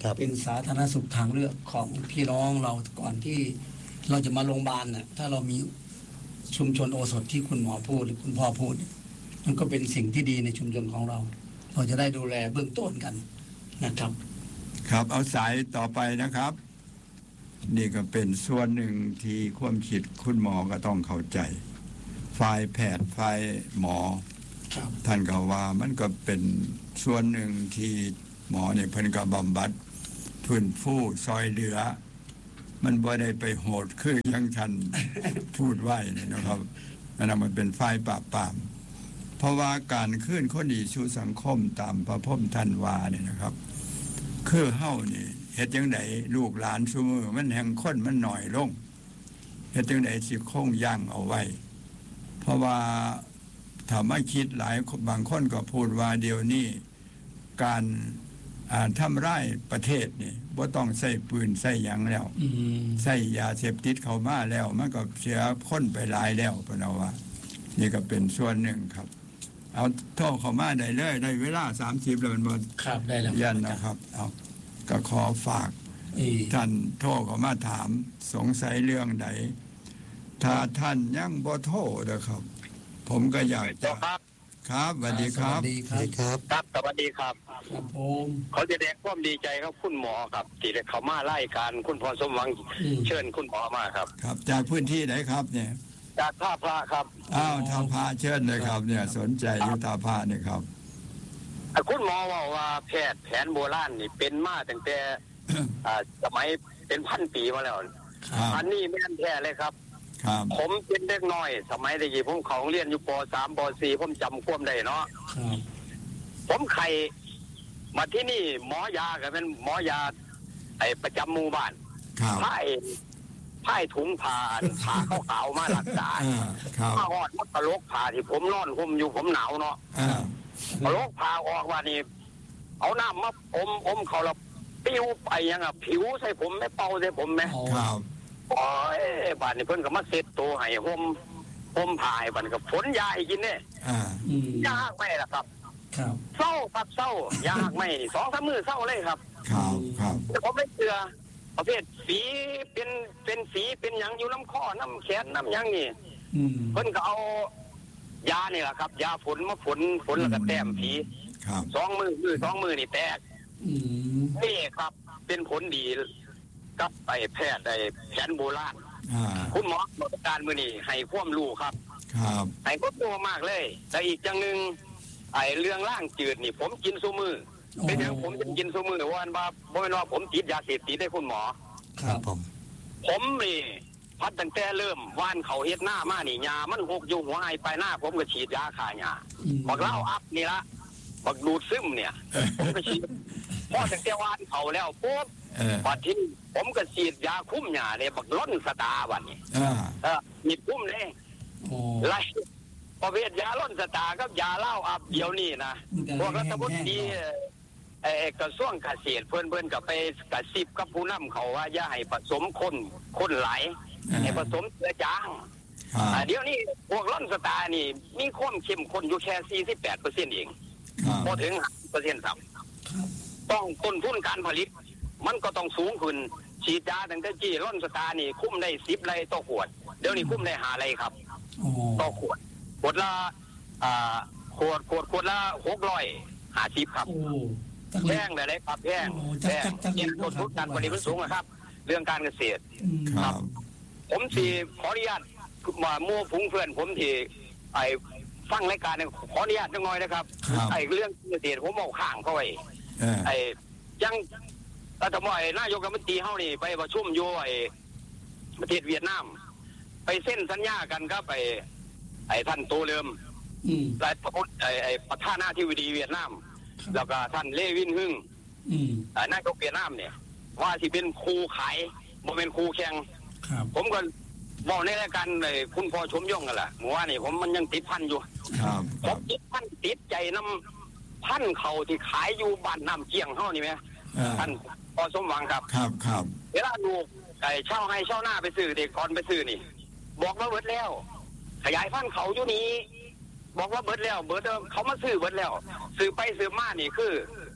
S3: ครับ
S4: เป็นสาธารณสุขทางเลือกของพี่น้องเราก่อนที่เราจะมาโรงพยาบาลน่ะถ้าเรามีชุมชนโอสถที่คุณหมอพูดหรือคุณพ่อพูดมันก็เป็นสิ่งที่ดีในชุมชนของเราเราจะได้ดูแลเบื้องต้นกันนะครับ
S2: ครับเอาสายต่อไปนะครับ นี่ก็เป็นส่วนหนึ่งที่ความคิดคุณหมอก็ต้องเข้าใจฝ่ายแพทย์ฝ่ายหมอท่านก็ว่ามันก็เป็นส่วนหนึ่งที่หมอเนี่ยเพิ่นก็บำบัดพื้นฟูซอยเหลือมันบ่ได้ไปโหดคือยังท่าน พูดไว้นี่นะครับอันนั้นมันเป็นฝ่ายปราบปรามเพราะว่าการขึ้นคนดีสู่สังคมตามพระพุทธท่านว่าเนี่ยนะครับคือเฮานี่เฮ็ดจังไดลูกหลานซุมื้อมันแห่งคนมันหน่อยลงเฮ็ดจังไดสิคงย่างเอาไว้เพราะว่าถ้าไม่คิดหลายบางคนก็พูดว่าเดี๋ยวนี้การทำร้ายประเทศนี่บ่ต้องใส่ปืนใส่หยังแล้วใส่ยาเสพติดเข้ามาแล้วมันก็เสียคนไปหลายแล้วเพิ่นว่านี่ก็เป็นส่วนหนึ่งครับเอาโทรเข้ามาได้เลยได้เวลาสามสิบแล้วมันบ่
S4: ครับได้แล้ว
S2: ยันนะครับเอาก็ขอฝากท่านโทรเข้ามาถามสงสัยเรื่องใดถ้าท่านยังบ่โทรเด้อครับผมก็อยากจะครับสวัสดีครับ
S3: สวัสดีครับ
S1: ครับสวัสดีครับ
S4: ครับผม
S1: เขาจะแสดงความดีใจครับคุณหมอครับที่ได้เข้ามาไล่การคุณพรสมหวังเชิญคุณหมอมาครับ
S2: ครับจากพื้นที่ไหนครับเนี่ย
S1: จากท่าพระครับ
S2: อ้าวท่าพระเชิญเลยครับเนี่ยสนใจอยู่ท่าพระนี่ครับ
S1: คุณหมอว่าว่าแพทย์แผนโบราณนี่เป็นมาตั้งแต่สมัยเป็นพันปีมาแล้วอันนี้แม่นแท้เลยครับผมเป็นเด็กน้อยสมัยเด็กผมเขาเรียนอยู่ป สาม ป สี่ผมจำความได้เนาะผมไข่มาที่นี่หมอยาก็เป็นหมอยาไอประจำหมู่บ้านผ้าผ้าถุงผ้าผ้าขาวๆมารักษาผ้าหอดมักกะโลกผ้าที่ผมนอนผมอยู่ผมหนาวเนาะกะโลกผ้าออกว่านี่เอาน้ำมาอมอมเขาละปิ้วไปยังอ่ะผิวใส่ผมไม่เป่าใส่ผมไหมโอ้ยบ้านนี้เพิ่นก็มาเซ็ตตัวให้ห่มห่มผ้าให้บ้านก็ฝนยาให้กินเนี่ยยากไหมล่ะครับเศร้าครับเศร้ายากไหมนี่สองสามมือเศร้าเลยครับ
S2: ครับครับ
S1: ผมไม่เชื่อประเภทสีเป็นเป็นสีเป็นหยังอยู่น้ำข้อน้ำแขนน้ำยังนี่เพิ่นก็เอายานี่แหละครับยาฝนมาฝนฝนแล้วก็แต้มผีสองมือมือสองมือนี่แตกนี่ครับเป็นผลดีกับไอ้แพทย์ไอ้แผนโบราณคุณหมอประสบการณ์มือนี่ให้ความรู้ครับ
S2: ครับ
S1: ให้ความรู้มากเลยแต่อีกอย่างหนึ่งไอ้เรื่องร่างจืดนี่ผมกินซูมือเป็นอย่างผมจะกินซูมือวันว่าบ่แม่นว่าผมติดยาเสพติดได้คุณหมอ
S3: ครับผม
S1: ผมนี่พัดตั้งแต่เริ่มว่านเขาเฮ็ดหน้ามานี่ยามันหกอยู่หัวไอไปหน้าผมก็ฉีดยาฆ่าหญ้าบักเล่าอัพนี่ละบักดูดซึมเนี่ยผมก็ฉีดพอตั้งแต่ว่านเขาแล้วปุ๊บบัดที่ผมก็ฉีดยาคุ้มหญ้าเนี่ยบักล้นสตาวันนี้เออมีคุ้มเลยไล่ประเภทยาล้นสตากับยาเล่าอัพเดี๋ยวนี้นะพวกรัฐมนตรีไอ้กระทรวงเกษตรเพื่อนเพื่อนกับไปกระซิบกับผู้นำเขาว่าอย่าให้ผสมคนคนไหลให้ผสมเสือจางเดี๋ยวนี้พวกล้นสตานี่มีความเข้มข้นอยู่แค่สี่สิบแปดเปอร์เซ็นต์เองพอถึงเปอร์เซ็นต์ต่ำต้องต้นทุนการผลิตมันก็ต้องสูงขึ้นฉีดยาตั้งแต่จี้ล้นสตานี่คุ้มได้สิบไรต่อขวดเดี๋ยวนี้คุ้มได้หาไรครับต่อขวดขวดละขวดขวดขวดละหกร้อยหาสิบครับแพงเลยเลยครับแพงแพงเงินต้นทุนการผลิตมันสูงนะครับเรื่องการเกษตรครับผมที่ขออนุญาตมามั่วผงเพื่อนผมที่ไอ้ฟังรายการขออนุญาตจังหน่อยนะครับไอ้เรื่องเกษตรผมเอาข้างเข้าไปไอ้ยังรัฐมนตรีนายกรัฐมนตรีเฮานี่ไปประชุมอยู่ไอ้ประเทศเวียดนามไปเซ็นสัญญากันครับไอ้ไอ้ท่านโตเริมหลายประไอ้ไอ้ประธานาธิบดีเวียดนามแล้วก็ท่านเลวินฮึ่งนายกเวียดนามเนี่ยว่าที่เป็นครูขายบ่เป็นครูแข่งผมก็บอกในรายการเลยคุณพ่อชมย่องกันแหละเมื่อวานนี่ผมมันยังติดพันอยู่ผมติดพันติดใจน้ำพันเขาที่ขายอยู่บ้านน้ำเกียงเท่านี้ไหมท่านพ่อสมหวังครับ
S2: ครับครับ
S1: เวลาลูกไก่เช่าให้เช่าหน้าไปซื้อเด็กก่อนไปซื้อนี่บอกว่าเบิดแล้วขยายพันเขาอยู่นี้บอกว่าเบิดแล้วเบิดเขามาซื้อเบิดแล้วซื้อไปซื้อมานี่คือ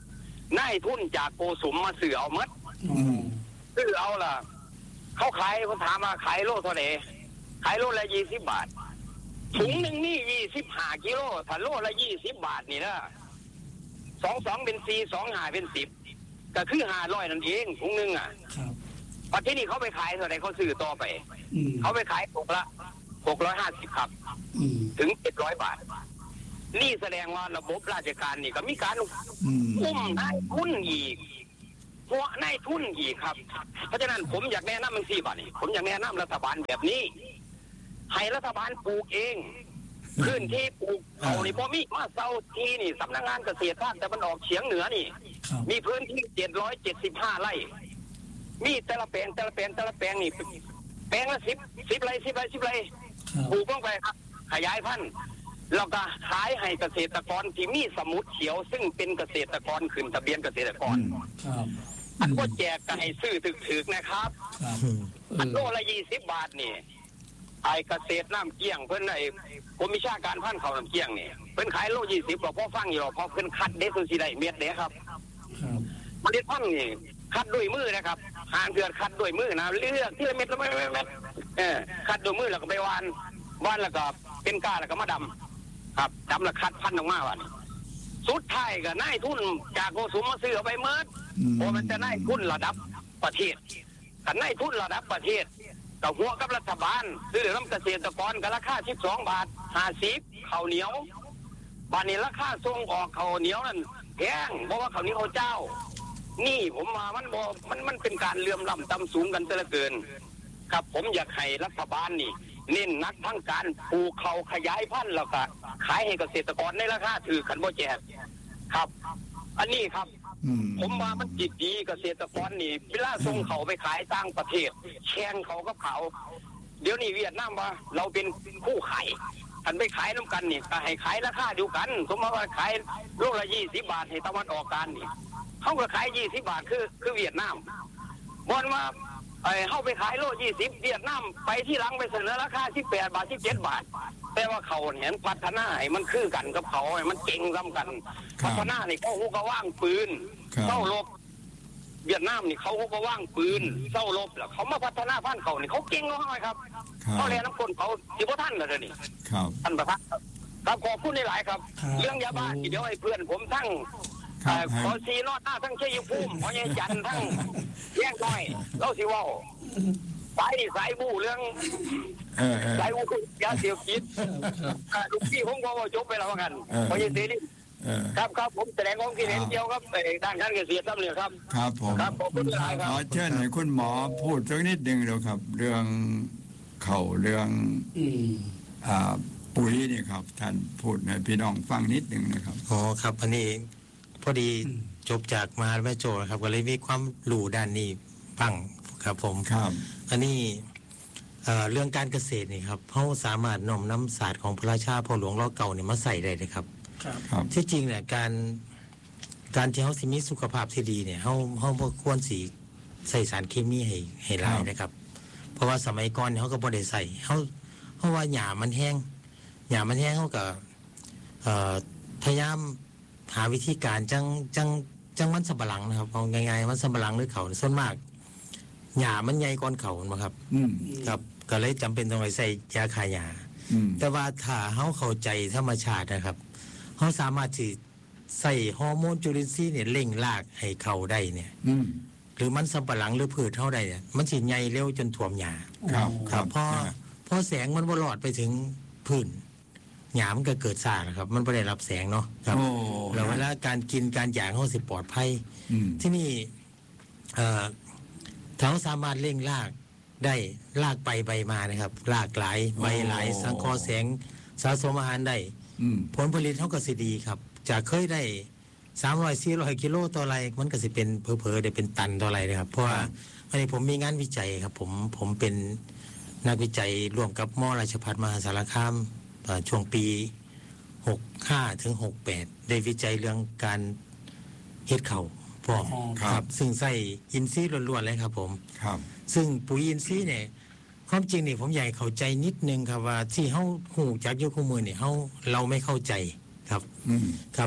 S1: นายทุนจากโกสุมมาซื้อเอามัด
S2: อืม
S1: ซื้อเอาล่ะเขาขายเขาถามมาขายโลเท่าไหร่ขายโลละยี่สิบบาทถุงหนึ่งนี่ยี่สิบห้ากิโลถ้าโลละยี่สิบบาทนี่นะสองสองเป็นสี่สองห้าเป็นสิบก็คือห้าร้อยนั่นเองถุงหนึ่งอ่ะ
S4: ครับ
S1: ปัจจุบันนี้เขาไปขายเท่าไหร่เขาซื้อต่อไป
S4: อืม
S1: เขาไปขายหกละหกร้อยห้าสิบครับ
S4: อืม
S1: ถึงเจ็ดร้อยบาทนี่แสดงว่าระบบราชการนี่ก็มีการ
S2: อืม
S1: อุ้มนายทุนอีกพวกนายทุนอีกครับเพราะฉะนั้นผมอยากแนะนำมันสี่บาทนี่ผมอยากแนะนำรัฐบาลแบบนี้ให้รัฐบาลปลูกเองพื้นที่ปลูกเขานี่พอมีมาเซาทีนี่สำนักงานเกษตรภาคตะวันออกเฉียงเหนือนี่
S4: ครับ
S1: มีพื้นที่เจ็ดร้อยเจ็ดสิบห้าไร่มีแต่ละแปลงแต่ละแปลงแต่ละแปลงนี่แปลงละสิบสิบไร่สิบไร่สิบไร่
S4: ครับ
S1: ปลูกลงไปครับขยายพันธุ์แล้วก็ขายให้เกษตรกรที่มีสมุดเขียว ซึ่งเป็นเกษตรกรขึ้นทะเบียนเกษตรกร
S4: ครับ
S1: อันก็แจกกันให้ซื้อถึกๆนะครับ
S4: ครับ
S1: อันโลละยี่สิบบาทนี่ไอเกษตรน้ำเกี้ยงเพิ่นไอกรมวิชาการพันธุ์เขาน้ำเกี้ยงนี่เพิ่นขายโลยี่สิบบอกพ่อฟังอยู่หรอกเพราะเพิ่นคัดเด็ดสุดสิได้เม็ดเด้ครับ
S4: ครับ
S1: เมล็ดพันธุ์นี่คัดด้วยมือนะครับหางเดือนคัดด้วยมือนะเลือกที่ละเม็ดละเม็ดละเม็ดเออคัดด้วยมือแล้วก็ไปวานวานแล้วก็เป็นก้าแล้วก็มาดำครับดำแล้วคัดพันธุ์ออกมาวันสุดท้ายก็นายทุนจากโกสุมมาซื้อเอาไปเมิด
S2: อืม
S1: เพราะมันจะนายทุนระดับประเทศกันนายทุนระดับประเทศกับหัวกับรัฐบาลซื้อน้ำเกษตรกรกันราคาสิบสองบาทห้าสิบข้าวเหนียวบานนี้ราคาส่งออกข้าวเหนียวนั่นแพงเพราะว่าข้าวเหนียวข้าวเจ้า นี่ผมมามันบอมันมันเป็นการเลื่อมล้ำต่ำสูงกันเตละเกิน ครับผมอยากให้รัฐบาลนี่เน้นนักทั้งการปลูกเขาขยายพันธุ์แล้วก็ขายให้เกษตรกรในราคาถือขันบ่แจกครับ อันนี้ครับ
S2: อืม
S1: ผมว่ามันจิตดีเกษตรกรนี่เวลาส่งเขาไปขายต่างประเทศแข่งเขากับเขา เดี๋ยวนี้เวียดนามว่าเราเป็นคู่ขายอันไปขายน้ำกันนี่ก็ให้ขายราคาเดียวกัน สมมติว่าขายโลละยี่สิบบาทให้ตะวันออกกันนี่เขาก็ขายยี่สิบบาทคือคือเวียดนามบอลมาไอ้เข้าไปขายโลยี่สิบเวียดนามไปที่หลังไปเสนอราคาสิบแปดบาทสิบเจ็ดบาท แต่ว่าเขาเห็นพัฒนาให้มันคือกันกับเขาให้มันเก่งซ้ำกัน
S2: ครับ
S1: พัฒนานี่เขาหูก็ว่างปืน
S2: ครับ
S1: เข้ารบเวียดนามนี่เขาหูก็ว่างปืนเข้ารบแล้วเขามาพัฒนาพันธุ์เขานี่เขาเก่งมากครับ
S2: ครับ
S1: เขาเรียนน้ำคนเขาสิบท่านเลยนี่
S2: ครับ
S1: ท่านประธานครับครับขอบคุณหลายๆครับ
S4: ครับ
S1: เรื่องยาบ้าที่เดี๋ยวให้เพื่อนผมทั้ง
S2: ครับ
S1: เอ่อ
S2: ให้
S1: ขอซีนอดหน้าทั้งชัยภูมิขอยัยจันทร์ทั้งแย่งน้อยเล่าสิเว่าสายนี่สายบูเรื่อง
S2: เออเออ
S1: สายบูยาเสียวคิดอ่าลูกพี่ผมก็ว่าจบไปแล้วกัน
S2: เออ
S1: ขอยัยเสรี
S2: เออ
S1: ครับครับผมแสดงความคิดเห็น
S2: ครับ
S1: เกี่ยวกับเอ่อด้านการเกษตรทำเนี่ยครับ
S2: ครับผม
S1: ครับขอบคุณหลายๆค
S2: ข
S1: รับ
S2: อเชิญให้คุณหมอพูดสักนิดหนึ่งเดียวครับ เรื่องเข่าเรื่อง
S4: อืม
S2: อ่าปุ๋ยนี่ครับ ท่านพูดให้พี่น้องฟังนิดหนึ่งนะครับ
S3: อ๋อครับอันนี้พอดีจบจากมหาวิทยาลัยโจครับก็เลยมีความรู้ด้านนี้บ้างครับผม
S2: ครับ
S3: อันนี้เอ่อเรื่องการเกษตรนี่ครับเขาสามารถน้อมนำศาสตร์ของพระราชาพ่อหลวงรอเก่าเนี่ยมาใส่ได้เลยครับ
S4: ครับ
S2: ครับ
S3: ที่จริงเนี่ยการการที่เขาสิมีสุขภาพที่ดีเนี่ยเขาเขาบ่ควรสีใส่สารเคมีให้ให้หลายนะครับ เพราะว่าสมัยก่อนเนี่ยเขาก็บ่ได้ใส่เขาเพราะว่าหญ้ามันแห้งหญ้ามันแห้งเขาก็เอ่อพยายามหาวิธีการจังจังจังมันสำปะหลังนะครับเอาง่ายๆมันสำปะหลังหรือเขาส่วนมากหญ้ามันใหญ่ก่อนเขานะครับ
S2: อืม
S3: ครับก็เลยจำเป็นต้องไปใส่ยาฆ่าหญ้า
S2: อืม
S3: แต่ว่าถ้าเขาเข้าใจธรรมชาตินะครับเขาสามารถที่ใส่ฮอร์โมนจุลินทรีย์เนี่ยเร่งรากให้เขาได้เนี่ย
S2: อืม
S3: หรือมันสำปะหลังหรือพืชเท่าใดเนี่ยมันสิใหญ่เร็วจนท่วมหญ้า
S2: ครับ
S3: ครับพอ
S2: อ่า
S3: พอแสงมันบ่รอดไปถึงพื้นหญ้ามันก็เกิดซ่านะครับ มันไม่ได้รับแสงเนาะครับ
S2: โอ้
S3: แล้วเวลาการกินการหยางเขาสิปลอดภัย
S2: อืม
S3: ที่นี่เอ่อถ้าเขาสามารถเร่งรากได้รากไปใบมานะครับรากหลายใบหลายสังเคราะห์แสงสะสมอาหารได้
S2: อืม
S3: ผลผลิตเขาก็สิดีครับ จากเคยได้สามร้อยสี่ร้อยกิโลต่อไรมันก็สิเป็นเพอเพอๆได้เป็นตันต่อไรนะครับ เพราะว่าอันนี้ผมมีงานวิจัยครับ ผมผมเป็นนักวิจัยร่วมกับมอราชภัฏมหาสารคามเอ่อช่วงปีหกห้าถึงหกแปดได้วิจัยเรื่องการเฮ็ดเข่าวพร้อม
S4: อ๋อ
S3: ครับ ซึ่งใส่อินทรีย์ล้วนๆเลยครับผม
S2: ครับ
S3: ซึ่งปุ๋ยอินทรีย์เนี่ยความจริงนี่ผมอยากให้เข้าใจนิดนึงครับว่าที่เฮาหูจากยุคมือเนี่ยเฮาเราไม่เข้าใจครับ
S2: อืม
S3: ครับ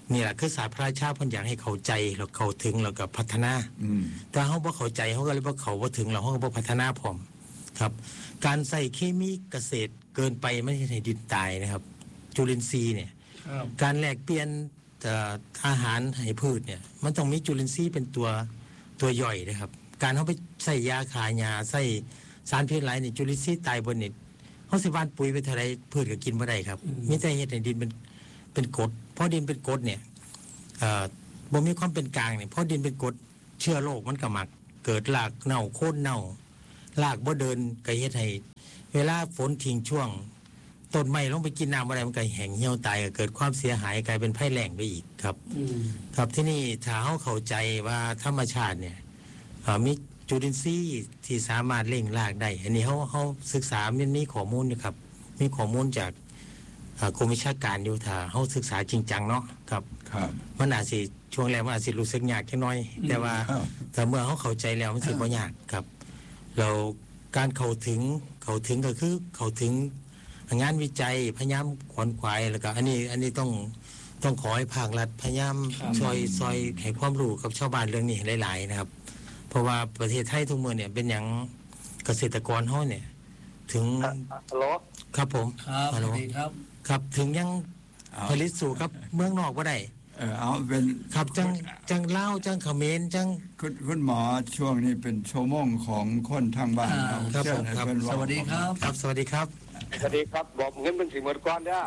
S3: นี่แหละคือศาสตร์พระราชาเพิ่นอยากให้เข้าใจแล้วเข้าถึงแล้วก็พัฒนา
S2: อืม
S3: แต่เฮาบ่เข้าใจเฮาก็เลยบ่เข้าบ่ถึงแล้วเฮาก็บ่พัฒนาพร้อมครับ การใส่เคมีเกษตรเกินไปมันเฮ็ดให้ดินตายนะครับ จุลินทรีย์เนี่ย
S4: ครับ
S3: การแลกเปลี่ยนเอ่ออาหารให้พืชเนี่ยมันต้องมีจุลินทรีย์เป็นตัวตัวย่อยนะครับ การเขาไปใส่ยาขายาใส่สารพิษหลายนี่จุลินทรีย์ตายบนนี่เขาสิหว่านปุ๋ยไปเท่าไรพืชก็กินบ่ได้ครับมีแต่เฮ็ดให้ดินเป็นเป็นกรดเพราะดินเป็นกรดเนี่ยเอ่อบ่มีความเป็นกลางเนี่ยเพราะดินเป็นกรดเชื้อโรคมันก็มักเกิดรากเน่าโค่นเน่ารากบ่เดินก็เฮ็ดให้เวลาฝนทิ้งช่วงต้นไม้ลงไปกินน้ำอะไรมันก็แห้งเหี่ยวตายก็เกิดความเสียหายกลายเป็นภัยแล้งไปอีกครับ
S4: อืม
S3: ครับที่นี่ถ้าเขาเข้าใจว่าธรรมชาติเนี่ยเอ่อมีจุลินทรีย์ที่สามารถเล่งรากได้อันนี้เขาเขาศึกษามันมีข้อมูลอยู่ครับมีข้อมูลจากเอ่อกรมวิชาการอยู่ถ้าเขาศึกษาจริงจังเนาะครับ
S2: ครับ
S3: มันอาจสิช่วงแรกมันอาจสิรู้สึกยากแค่น้อย แต่ว่า
S2: ครับ
S3: แต่เมื่อเขาเข้าใจแล้วมันสิบ่ยากครับเราการเข้าถึงเข้าถึงก็คือเข้าถึงงานวิจัยพยายามขวนขวายแล้วก็อันนี้อันนี้ต้องต้องขอให้ภาครัฐพยายาม
S4: ครับ
S3: ซอยซอยให้ความรู้กับชาวบ้านเรื่องนี้หลายๆนะครับ เพราะว่าประเทศไทยทุกเมื่อเนี่ยเป็นอย่างเกษตรกรเขาเนี่ย ถึง
S1: ฮัลโหล
S3: ครับผม
S4: ครับส
S3: ฮัลโหล
S4: วัสดีครับ
S3: ครับถึงยัง
S2: เอา
S3: ผลิตสู่กับเมืองนอกว่าได้
S2: เออเอาเป็น
S3: ครับจังจังเล่าวจังเขมรจัง
S2: คุณคุณหมอช่วงนี้เป็นชั่วโมงของคนทางบ้าน
S4: อ่า
S2: เอา
S3: ครับ
S2: เชิญ
S3: ผม
S2: ให้
S3: ครับ
S2: เพิ่น
S4: สวัสดีครับ
S3: ครับ สวัสดีครับ
S1: สวัสดีครับบอกเงินเป็นสิ่งหมดก้อนเนี่ย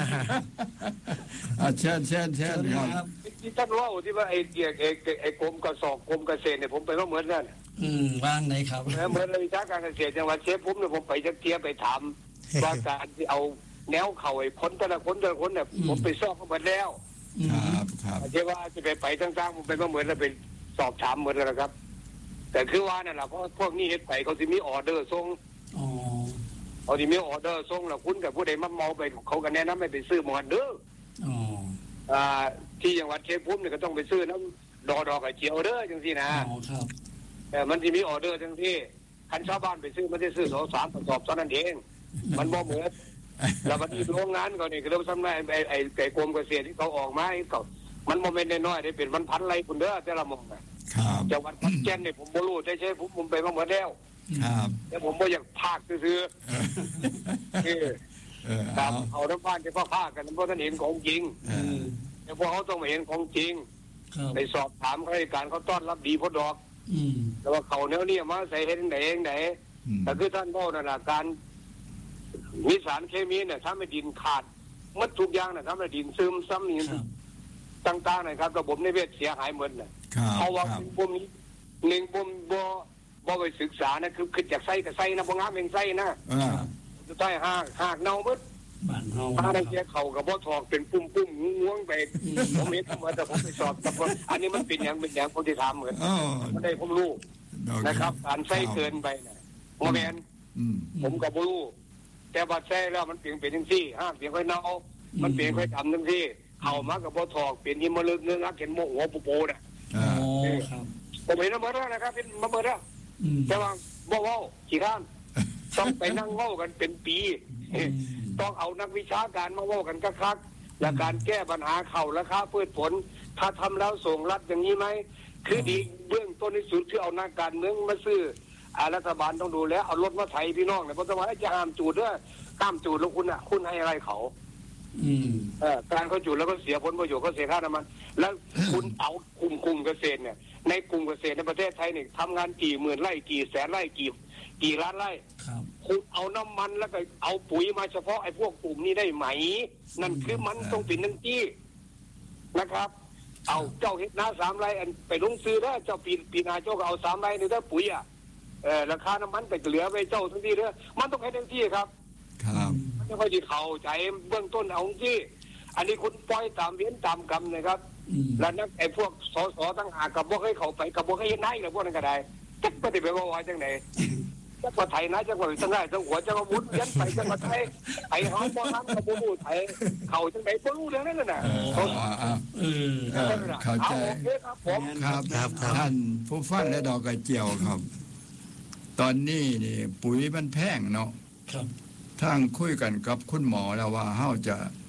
S2: อ่าเชิญเชิญเชิญ
S4: สวัสดี
S2: ครับ
S4: ครับ
S1: ที่ท่านว่าที่ว่าไอ้เกี่ยไอ้ไอ้ไอ้กรมกระสอบกรมเกษตรเนี่ยผมไปว่าเหมือนนั่น
S4: อืมว่างไหนครับ
S1: เหมือนเลยวิชาการเกษตรจังหวัดเชียงผมเนี่ยผมไปจะเทียไปถามว่าการที่เอาแนวเข่าไอ้คนแต่ละคนแต่ละคนเนี่ยผมไปสอบมาหมดแล้ว
S4: อื
S2: ค
S4: ม
S2: รับครับ
S1: เชื่อว่าจะไปไปต่างๆผมไปว่าเหมือนแล้วไปสอบถามเหมือนแล้วนะครับ แต่คือว่านั่นแหละเพราะพวกนี้เฮ็ดไปเขาจะมีออเดอร์ส่ง
S4: อ๋อ
S1: เขาจะมีออเดอร์ส่งแล้วคุณกับผู้ใดมาเมาไปเขาก็แนะนำให้ไปซื้อหมอนเด้อ
S4: อ๋อ
S1: อ่าที่จังหวัดเชียงภูมิเนี่ยก็ต้องไปซื้อน้ำดอดอกไก่เจียวเด้อจังซี่นะ
S4: อ๋อครับ
S1: แต่มันจะมีออเดอร์จังที่คันชาวบ้านไปซื้อมันจะซื้อสองสามกระสอบเท่านั้นเอง มันบ่เหมือนแล้วมันมีโรงงานก็นี่ก็เริ่มทำได้ไอ้ไอ้ไก่กรมเกษตรที่เขาออกมาให้เขามันโมเมนต์น้อยๆได้เป็นพันพันไรคุณเด้อแต่ละหมองน่ะ
S2: ครับ
S1: จังหวัดขอนแก่นเนี่ยผมบ่รู้แต่ใช่ผมผมไปมาหมดแล้ว
S2: ครับ
S1: แต่ผมบ่อยากพากซื้อๆคือ
S2: เออ
S1: ครั
S2: เอา
S1: บเอาน้ำบ้านจะพ่อพากันเพราะท่านเห็นของจริง
S2: เอ
S4: อื
S2: อ
S4: ม
S1: แต่พวกเขาต้องมาเห็นของจริง
S4: ครับ
S1: ไปสอบถามข้าราชการเขาต้อนรับดีพอดอก
S4: อืม
S1: แต่ว่าเขาแนวนี้มาใส่เห็นไหนเองไหน
S2: อืม
S1: แต่คือท่านพ่อนั่นแหละการมีสารเคมีเนี่ยทำให้ดินขาดหมัดทุกอย่างนะทำให้ดินซึมซ้ำนี่
S4: ครับ
S1: ต่างๆนะครับระบบนิเวศเสียหายหมดน่ะ
S2: ครับ
S1: เพราะว่า
S2: ครับ
S1: บ่มีหนึ่งบ่มบ่บ่ไปศึกษานะคือคือจากไส้กับไส้นะบ่งามเองไส้นะ
S2: เออ
S1: สุดท้ายหากหากเน่าหมด
S4: บ้านเฮา
S1: ถ้าได้เสียเขากับบ่ทอกเป็นปุ่มๆงวงๆไปผมเห็นมาแต่ผมไปสอบแต่ว่าอันนี้มันเป็นอย่างเป็นอย่างผมที่ถามเหมือน
S2: อ๋อ
S1: มันได้ผมรู้
S2: ดอก
S1: นะครับการใช้เกินไปนะโมเมน
S2: อืม
S1: ผมก็บ่รู้แต่ว่าใช้แล้วมันเปลี่ยนเป็นจังซี่ห้ามเปลี่ยนค่อยเน่ามันเปลี่ยนค่อยทำจังซี่เข้ามากับบ่ทอกเปลี่ยนที่มาลึกเนื้อรักเห็นโมหัวปูๆน่ะ
S2: เอ
S4: อ๋อ
S2: อ
S4: ครับ
S1: ผมเห็นมาแล้วนะครับเป็นมาเบิดแล้ว
S4: อืม
S1: แต่ว่าบ่เว้าขี้ข้านต้องไปนั่งเว้ากันเป็นปี
S4: อืม
S1: ต้องเอานักวิชาการมาเว้ากันคักๆและการแก้ปัญหาเข่าราคาพืชผล ถ้าทำแล้วส่งรัฐอย่างนี้ไหมคือดีเบื้องต้นที่สุดคือเอานักการเมืองมาซื้ออ่ารัฐบาลต้องดูแลเอารถมาไถพี่น้องเนี่ยเพราะว่าจะห้ามจูดด้วยห้ามจูดแล้วคุณอ่ะคุณให้อะไรเขา
S4: อืม
S1: เออการเขาจูดแล้วก็เสียผลประโยชน์เขาเสียค่าน้ำมัน แล้วคุณเอากลุ่มกลุ่มเกษตรเนี่ย ในกลุ่มเกษตรในประเทศไทยเนี่ยทำงานกี่หมื่นไร่กี่แสนไร่กี่กี่ล้านไร่
S4: ครับ
S1: คุณเอาน้ำมันแล้วก็เอาปุ๋ยมาเฉพาะไอ้พวกกลุ่มนี้ได้ไหม นั่นคือมันต้องเป็นนังจี้นะครับ เอาเจ้าเฮ็ดนาสามไร่อันไปลงซื้อได้เจ้าปีปีนาเจ้าก็เอาสามไร่นี่ถ้าปุ๋ยอ่ะเออราคาน้ำมันไปเหลือไปเจ้าทั้งที่เด้อมันต้องให้ทั้งที่ครับ
S2: ครับ
S1: มันไม่ค่อยจะเข้าใจเบื้องต้นเอาที่ อันนี้คุณปล่อยตามเวียนตามกรรมนะครับ
S4: อืม
S1: แล้วนักไอ้พวกสสตั้งหากกับพวกให้เขาไปกับพวกให้เฮ็ดนายกับพวกนั้นก็ได้จักไม่ได้ไปว่าว่าจังไหนจักว่าไทยนะจักว่าจังไรจังหัวจังว่ามุดยันไปจังว่าไทยไอ้หอมบ่ฮันกับบ่รู้ไทยเขาจังไหนบ่รู้เรื่องนั้นน่ะ
S2: เออ
S1: เขา
S2: เอาเอา
S4: เออ
S2: เออเข้าใจ
S1: โอเคครับผม
S2: ครับ
S3: ครับครับ
S2: ท่านผู้ฟังและดอกกระเจียวครับ ตอนนี้นี่ปุ๋ยมันแพงเนาะ
S4: ครับ
S2: ทางคุยกันกับคุณหมอแล้วว่าเฮาจะ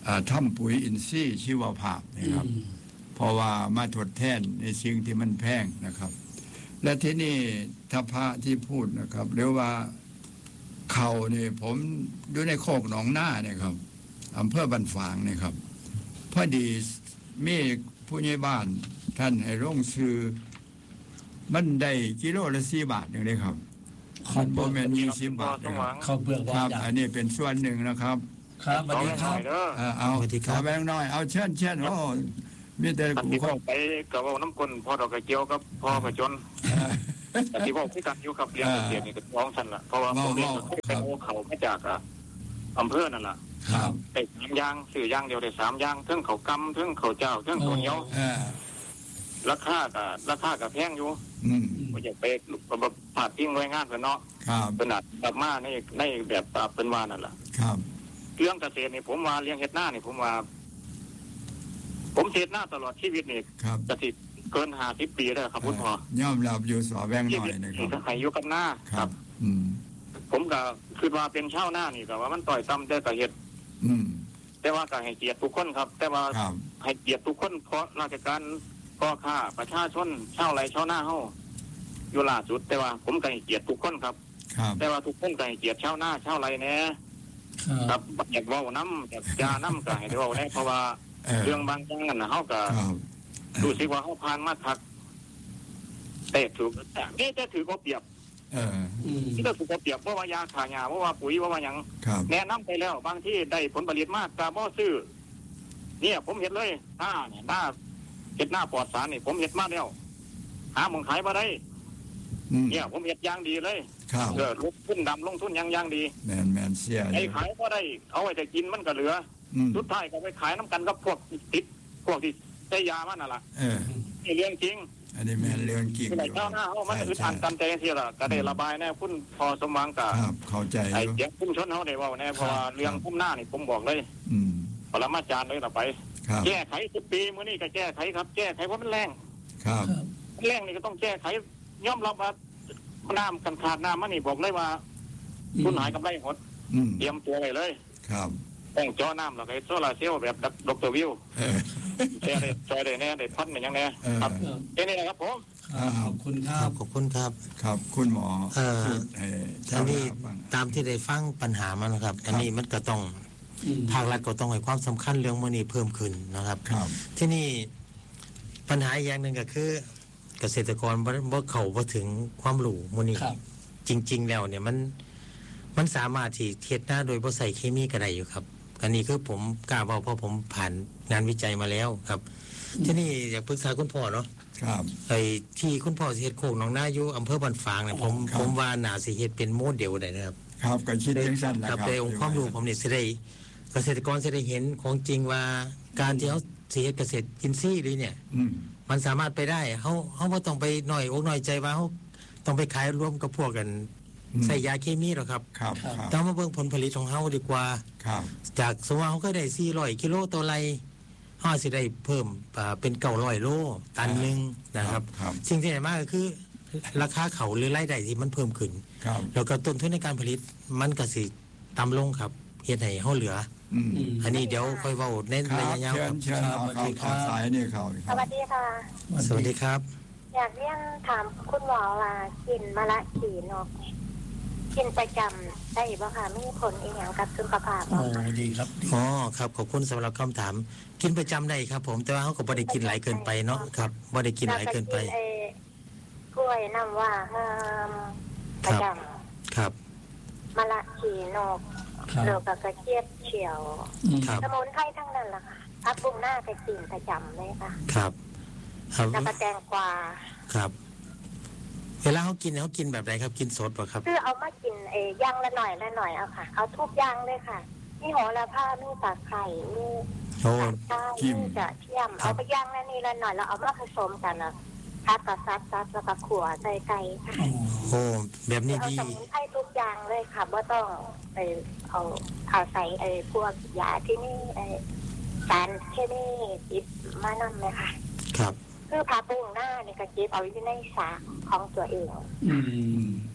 S2: อ่าทำปุ๋ยอินทรีย์ชีวภาพนะครับเพราะว่ามาทดแทนในสิ่งที่มันแพงนะครับ และที่นี่ถ้าพระที่พูดนะครับเรียกว่าเขาเนี่ยผมอยู่ในโคกหนองหน้าเนี่ยครับอำเภอบันฝางเนี่ยครับพอดีมีผู้ใหญ่บ้านท่านให้ลงซื้อมันได้กิโลละสี่บาทอย่างนี้ครับมันโบแมนยี่สิบบาทนะครับ
S4: ข้าวเปลือก
S2: ครับ
S4: หวาน
S2: อันนี้เป็นส่วนหนึ่งนะครับ
S4: ครับสวัสดีครับ
S2: เอ่อเอาเอาแบงค์น้อยเอาเชิญเชิญโอ้มีแต่
S5: ตัด
S2: กู
S5: ที่
S2: ค
S5: พ่อน ไปกับเอาน้ำกลพ่อดอกกระเจียวกับพ่อกระจนแต่ที่พ่อที่กันอยู่กับเรียนเกษตรนี่ก็ร้องสันละเพราะว่าผมเรียนเป็นโอเขามาจากอำเภอนั่นแหละ
S2: ครับ
S5: ได้สามย่างสื่อย่างเดียวได้สามย่างเทิงเขากำเทิงเขาเจ้าเทิงเขาเหนียว
S2: เออ
S5: ราคากับราคากับแพงอยู่
S2: อืม
S5: ผมอยากไปแบบผ่าทิ้งไว้งานเพื่อนเนาะ
S2: ครับ
S5: ขนาดแบบมาในในแบบเป็นว่านั่นแหละ
S2: ครับ
S5: เรื่องเกษตรนี่ผมว่าเลี้ยงเห็ดหน้านี่ผมว่า ผมเห็ดหน้าตลอดชีวิตนี่
S2: ครับ
S5: กติเกินห้าสิบปีแล้วครับคุณพ่อ
S2: ย่อมรับอยู่สอแบงค์
S5: ชี
S2: น้อ
S5: วิ
S2: ย
S5: ต
S2: นะค
S5: นี่
S2: รับ
S5: ถ้าใครอยู่กับหน้า
S2: ครับ อืม
S5: ผมก็คือว่าเป็นชาวหน้านี่ก็ว่ามันต่อยซ้ำแต่ก็เห็ด
S2: อืม
S5: แต่ว่าก็ให้เกียรติทุกคนครับ แต่ว่า
S2: ครับ
S5: ให้เกียรติทุกคนเพราะราชการพ่อค้าประชาชนชาวไร่ชาวนาเฮาอยู่ล่าสุด แต่ว่าผมก็ให้เกียรติทุกคนครับ
S2: ครับ
S5: แต่ว่าทุกคนก็ให้เกียรติชาวนาชาวไร่แหน่ครับอยากเว้าน้ำอยากจาน้ำก็ให้ได้เว้าแหน่เพราะว่า
S2: เออ
S5: เรื่องบางอย่างนั่นน่ะเฮาก็
S2: ครับ
S5: รู้สึกว่าเฮาผ่านมาทักแต่ถูกแต่นี่จะถือก็เปรียบ
S2: เออ
S5: ที่จะถูกก็เปรียบเพราะว่ายาขายาเพราะว่าปุ๋ยเพราะว่าหยัง
S2: ครับ
S5: แนะนำไปแล้วบางที่ได้ผลผลิตมากแต่บ่ซื้อเนี่ยผมเห็นเลยหน้าเนี่ยหน้าเห็ดหน้าปลอดสารนี่ผมเห็ดมาแล้วหาหมองขายมาได้
S2: อืม
S5: เนี่ยผมเห็ดอย่างดีเลย
S2: ครับ
S5: เออลงทุนดำลงทุนอย่างอย่างดี
S2: แมนแมนเสียอ
S5: ไอ้
S2: ยู่
S5: ขายก็ได้เอาไว้แต่กินมันก็เหลือ
S2: อืม
S5: สุดท้ายก็ไปขายน้ำกันกับพวกติดพวกที่ใช้ยามันน่ะล่ะ
S2: เออ
S5: นี่เรื่องจริง
S2: อันนี้แมนเรื่องกิ่ง
S5: ที่ไหน
S2: อยู่
S5: เจ้าหน้าเขามันอึดอัดกันใจที่ละก็ได้ระบายแน่คุณพอสมหวังกับ
S2: ครับเข้าใจ
S5: ไอ้
S2: อยู่
S5: เสียงคุ้มชนเขาได้เว่าแน่เพราะว่าเรื่องคุ้มหน้านี่ผมบอกเลย
S2: อืม
S5: ปรมาจารย์เลยเราไป
S2: ครับ
S5: แก้ไขสิบปีมื้อนี้ก็แก้ไขครับ แก้ไขเพราะมันแรง
S2: ครับ
S5: แรงนี่ก็ต้องแก้ไขยอมรับว่าน้ำกันขาดน้ำมันนี่บอกเลยว่าคุณหายกับไรหด
S2: อืม
S5: เตรียมตัวไว้เลย
S2: ครับ
S5: ต้องจ่อน้ำแล้วก็โซลาร์เซลล์แบบดรวิว
S2: เออ
S5: แก้ได้จอยได้แน่ได้พันอย่างยังแน่
S2: เออ
S5: ครับแค่นี้นะครับผม
S4: ขอบคุณค
S3: ค
S4: รั
S3: รั
S4: บบ
S3: ขอบคุณครับ
S2: ครับคุณหมอ
S3: เอ่อ
S2: พูดให้
S3: อั
S2: ชาน ว
S3: นี้
S2: นาฟัง
S3: ตามที่ได้ฟังปัญหามันนะครับ อันนี้มันก็ต้องภาครัฐก็ต้องให้ความสำคัญเรื่องมื้อนี้เพิ่มขึ้นนะครับ
S2: ครับ
S3: ที่นี่ปัญหาอีกอย่างหนึ่งก็คือ เกษตรกรบ่บ่เข้าบ่ถึงความรู้มื้อนี้
S4: ครับ
S3: จริง ๆ แล้วเนี่ยมันมันสามารถที่เฮ็ดหน้าโดยบ่ใส่เคมีก็ได้อยู่ครับ อันนี้คือผมกล้าเว้าเพราะผมผ่านงานวิจัยมาแล้วครับ ที่นี่อยากปรึกษาคุณพ่อเนาะ
S2: ครับ
S3: ไอ้ที่คุณพ่อสิเฮ็ดโคกหนองนาอยู่อำเภอบ้านฝางเนี่ยผม
S2: ครับ
S3: ผมว่าน่าสิเฮ็ดเป็นโมเดลได้นะครับ
S2: ครับก็คิดจังสั้นแหละ
S3: กับ
S2: ครับ
S3: ในองค์ความรู้ผมเนี่ยสิได้เกษตรกรสิได้เห็นของจริงว่าการที่เขาสิเฮ็ดเกษตรอินทรีย์เลยเนี่ย
S2: อืม
S3: มันสามารถไปได้เขาเขาบ่ต้องไปหน่อยอกหน่อยใจว่าเขาต้องไปขายรวมกับพวกกัน
S2: อืม
S3: ใส่ยาเคมีหรอกครับ
S2: ครับครับ
S3: ต้องมาเบิ่งผลผลิตของเขาดีกว่า
S2: ครับ
S3: จากสมมติว่าเขาก็ได้สี่ร้อยกิโลต่อไร่เขาอาจสิได้เพิ่มอ่าเป็นเก้าร้อยโลตันหนึงนะครับ
S2: ครับ
S3: สิ่งที่ใหญ่มากก็คือราคาเขาหรือรายได้ที่มันเพิ่มขึ้น
S2: ครับ
S3: แล้วก็ต้นทุนในการผลิตมันก็สิต่ำลงครับเฮ็ดให้เฮาเหลือ
S2: อืม
S3: อันนี้เดี๋ยวค่อยเว้าใน
S2: ครั
S3: ระ
S2: บ
S3: ยะยาว
S2: เชิ
S3: ค
S2: ญ
S3: รับ
S2: เชิญเอาเขาเอาสายนี่เขา
S6: สวัสดีค่ะ
S3: สวัสดีครับ
S6: อยากเรียนถามคุณหมอว่ากินมะละขีนกกินประจำได้บ่ค่ะมีผลอีกอย่างกับสุขภาพบ่
S4: โอ้
S6: ค่ะ
S4: ดีครับดี
S3: อ๋อครับขอบคุณสำหรับคำถาม กินประจำได้ครับ ผมแต่ว่าเขาก็บ่ได้กินหลายเกินไปเนาะครับบ่ได้กินหลายเกินไป
S6: แล้วกิอ้กล้วยน้ำว่าเอิ่มประจ
S3: ครับ
S6: ำมะละขีนก
S4: ครับ
S6: แล้วก็กระเจี๊ยบเฉียว
S4: อืม
S3: ครับ
S6: สมุนไพรทั้งนั้นล่ะค่ะพักบุ้งหน้าไปกินประจำเลยค่ะ
S3: ครับครับ
S6: แล้วก็แตงกวา
S3: ครับ เวลาเขากินเขากินแบบไหนครับ กินสดป่ะครับ
S6: คือเอามากินเอย่างละหน่อยละหน่อยเอาค่ะ เอาทุกอย่างเลยค่ะมีโหระพามีตะไคร้มี
S3: โอ้
S6: ใช่นี่จะเทียมเอาไปย่างนั่นนี่ละหน่อยแล้วเอามาผสมกันนะซัดกับซัดซัดแล้วก็ขั่วใส่ไก่ค่ะ
S4: โอ้
S3: โอ้แบบนี้
S6: เอา
S3: ดี
S6: สมุนไพรทุกอย่างเลยค่ะว่าต้องไปเอาเอาใส่ไอ้พวกยาที่นี่ไอ้สารเคมีจิบมานำเลยค่ะ
S3: ครับ
S6: คือพาปุ้งหน้าเนี่ยก็จิบเอาอยู่ในสากของตัวเอง
S4: อืม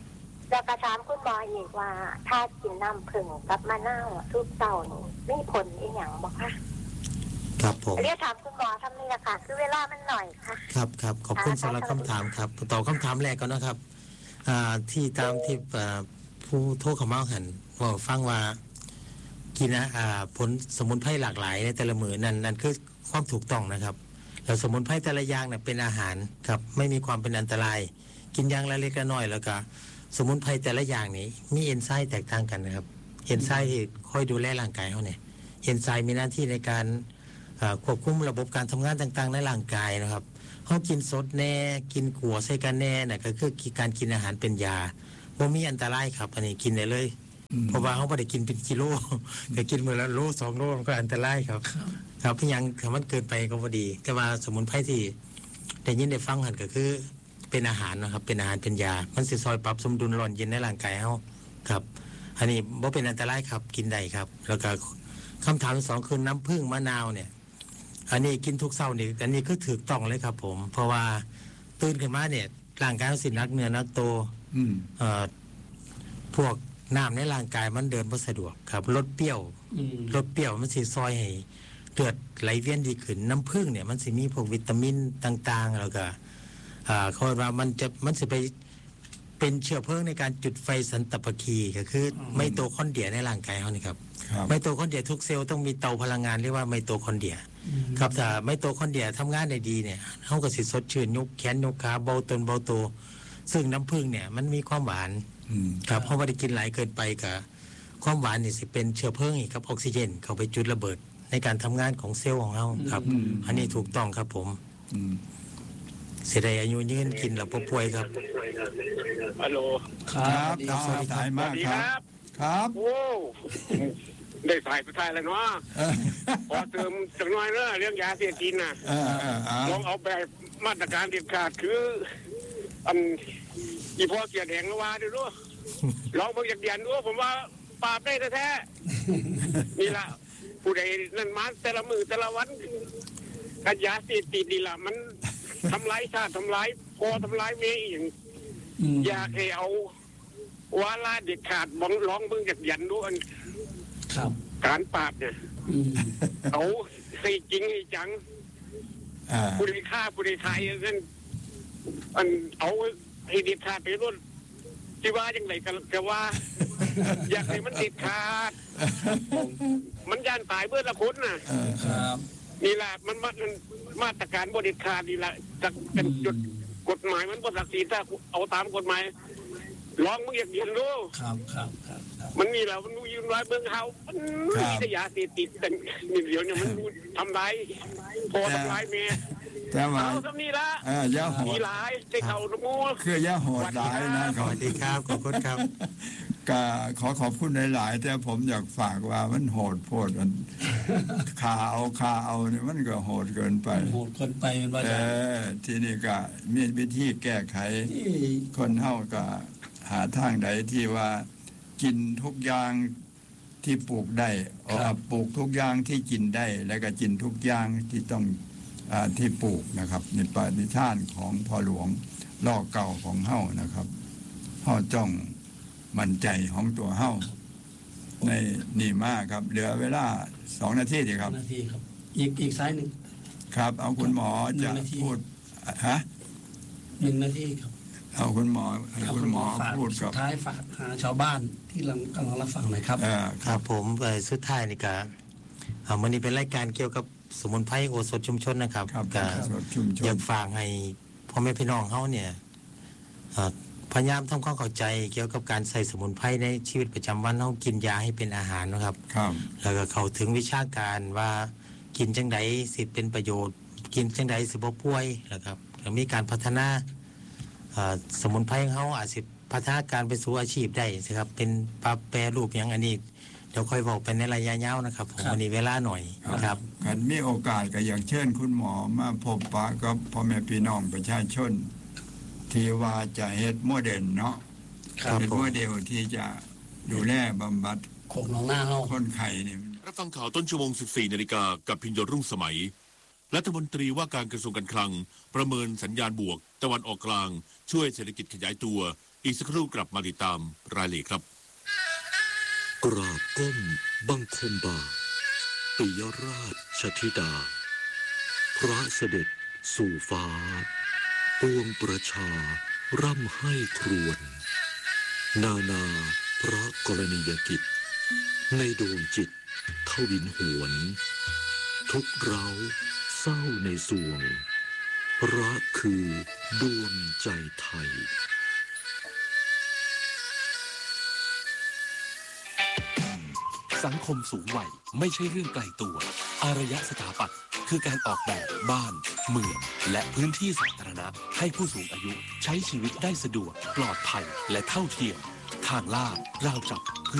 S6: แล้วก็ถามคุณหมออีกว่าถ้ากินน้ำผึ้งกับมะนาวทุกเจ้านี่มีผลอีหยังบ่คะ
S3: ครับผม
S6: เรียกถามคุณหมอทำนี่แหละค่ะคือเวลามันหน่อยค่ะ
S3: ครับครับขอบคุณสำหรับคำถามครับตอบคำถามแรกก่อนนะครับที่ตามที่ผู้โทษเขาเมาหันบอกฟังว่ากินนะผลสมุนไพรหลากหลายในแต่ละมื้อนั่นนั่นคือความถูกต้องนะครับแล้วสมุนไพรแต่ละอย่างเนี่ยเป็นอาหารครับไม่มีความเป็นอันตรายกินอย่างละเล็กละน้อยแล้วก็สมุนไพรแต่ละอย่างนี้มีเอนไซม์แตกต่างกันนะครับเอนไซม์ที่คอยดูแลร่างกายเขาเนี่ยเอนไซม์มีหน้าที่ในการควบคุมระบบการทำงานต่างๆในร่างกายนะครับเขากินสดแน่กินกัวใส่กันแน่น่ะก็คือการกินอาหารเป็นยาบ่มีอันตรายครับอันนี้กินได้เลยเพราะว่าเขาไม่ได้กินเป็นกิโลแต่กินมื้อละโลสองโลมันก็อันตรายครับครับเพียงถ้ามันเกินไปก็พอดีแต่ว่าสมุนไพรที่ได้ยินได้ฟังกันก็คือเป็นอาหารนะครับเป็นอาหารเป็นยามันสิซอยปรับสมดุลร้อนเย็นในร่างกายเฮาครับอันนี้บ่เป็นอันตรายครับกินได้ครับแล้วก็คำถามสองคือน้ำผึ้งมะนาวเนี่ยอันนี้กินทุกเช้านี่อันนี้คือถูกต้องเลยครับผมเพราะว่าตื่นขึ้นมาเนี่ยร่างกายสินักเนื้อนักโตเอ่อพวกน้ำในร่างกายมันเดินบ่สะดวกครับลดเปรี้ยวลดเปรี้ยวมันสิซอยให้เลือดไหลเวียนดีขึ้นน้ำผึ้งเนี่ยมันสิมีพวกวิตามินต่างๆแล้วก็เขาว่ามันจะมันจะไปเป็นเชื้อเพลิงในการจุดไฟสันตปคีก็คือไมโตคอนเดรียในร่างกายเขานี่ครับไมโตคอนเดรียทุกเซลล์ต้องมีเตาพลังงานเรียกว่าไมโตคอนเดรียครับถ้าไมโตคอนเดรียทำงานได้ดีเนี่ยเขาก็สิสดชื่นยกแขนยกขาเบาตนเบาโตซึ่งน้ำผึ้งเนี่ยมันมีความหวานครับเพราะว่าได้กินหลายเกินไปกับความหวานนี่สิเป็นเชื้อเพลิงอีกครับออกซิเจนเข้าไปจุดระเบิดในการทำงานของเซลล์ของเราครับอันนี้ถูกต้องครับผมเสียดายอายุยืนกินแล้วป่วยครับ
S5: ฮัลโหล
S2: ครับสวัสดีมากครับครับ
S5: โอ้ได้ถ่ายไปถ่ายแล้วเนาะพอเติมสักหน่อยเนอะเรื่องยาเสพติดน่ะลองเอาแบบมาตรการเด็ดขาดคืออันอีพ่อเกียรติแห่งละวาดูด้วยลองเบิ่งจากเดียนด้วยผมว่าปราบได้แท้ๆนี่ล่ะผู้ใดนั่นมาแต่ละมือแต่ละวันกันยาเสพติดนี่ล่ะมันทำลายชาติทำลายพอทำลายเมียอย่างอยากให้เอาวาระเด็ดขาดบังร้องเบิ่งจากยันด้วยการปราบเนี่ยเอาให้จริงให้จังผู้ใดฆ่าผู้ใดทายนั่นอันเอาให้เด็ดขาดไปรุ่นที่ว่าอย่างไรก็ว่าอยากให้มันเด็ดขาดมันย่านตายเบื่อละคนน่ะนี่แหละมันมันมาตรการบริขาดนี่แหละจะเป็นจุดกฎหมายมันบทศักดิ์ศรีถ้าเอาตามกฎหมายลองมึงอยากเรียนรู้
S4: ครับครับครับ
S5: มันมีแล้วมันยืนร้อยเบื้องเขามันมีแต่ยาติดติดแต่เดี๋ยวเนี่ยมันทำร้ายพอทำร้ายเมีย
S2: แต่ว่า
S5: เอาทำนี่ละ
S2: เออย่าโหด
S5: หลายได้เข่าตะมู
S2: คือย่าโหดหลายนะ
S3: สวัสดีครับขอบคุณครับ
S2: ก็ขอขอบคุณหลายๆแต่ผมอยากฝากว่ามันโหดโพดมันข่าเอาข่าเอาเนี่ยมันก็โหดเกินไป
S4: โหดเกินไปมันว่า
S2: จะทีนี้ก็มีวิธีแก้ไขคนเฮาก็หาทางใดที่ว่ากินทุกอย่างที่ปลูกได้ปลูกทุกอย่างที่กินได้แล้วก็กินทุกอย่างที่ต้องอที่ปลูกนะครับในปณิธานของพ่อหลวงล่อเก่าของเฮานะครับพ่อจ้องมั่นใจของตัวเฮาในนี่มากครับเหลือเวลาสองนาทีดีครับ
S4: นาทีครับอีกอีกสายหนึ่ง
S2: ครับเอาคุณหมอจะพูดฮะ
S4: หนึ่งนาทีครับ
S2: เอาคุณหมอคุณหมอพูดกับ
S4: สุดท้ายฝากหาชาวบ้านที่กำลังรับฟังหน่อยครับ
S3: ครับผมสุดท้ายนี่ก็วันนี้เป็นรายการเกี่ยวกับสมุนไพรโอสถชุมชนนะครับก็อยากฝากให้พ่อแม่พี่น้องเขาเนี่ยพยายามทำความเข้าใจเกี่ยวกับการใส่สมุนไพรในชีวิตประจำวันเขากินยาให้เป็นอาหารนะครับแล้วก็เข้าถึงวิชาการว่ากินจังไดสิเป็นประโยชน์กินจังไดสิบ่ป่วยนะครับแล้วมีการพัฒนาสมุนไพรเขาอาจจะพัฒนาการไปสู่อาชีพได้นะครับเป็นปรับแปรรูปอย่างอันนี้เดี๋ยวค่อยบอกเป็นในระยะยาวนะครับผมวันนี้เวลาหน่อยครับ
S2: กันมีโอกาสก็อยากเชิญคุณหมอมาพบปะกับพ่อแม่พี่น้องประชาชนที่ว่าจะเฮ็ดโมเดลเนาะเป็นโมเดลที่จะดูแลบำบัด
S4: โคกหนองหน้าเฮา
S2: คนไข้นี่
S7: รับฟังข่าวต้นชั่วโมง สิบสี่นาฬิกา กับพิญโยรุ่งสมัยรัฐมนตรีว่าการกระทรวงการคลังประเมินสัญญาณบวกตะวันออกกลางช่วยเศรษฐกิจขยายตัวอีกสักครู่กลับมาติดตามรายละเอียดครับ
S8: กราบก้มบังคมบาทปิยราชธิดาพระเสด็จสู่ฟ้าปวงประชาร่ำให้ครวญนานาพระกรณียกิจในดวงจิตทวินหวนทุกเราเศร้าในสวงรักคือดวงใจไทย
S9: สังคมสูงวัยไม่ใช่เรื่องไกลตัวอารยสถาปัตย์คือการออกแบบบ้านเมืองและพื้นที่สาธารณะให้ผู้สูงอายุใช้ชีวิตได้สะดวกปลอดภัยและเท่าเทียมทางลาดราวจับ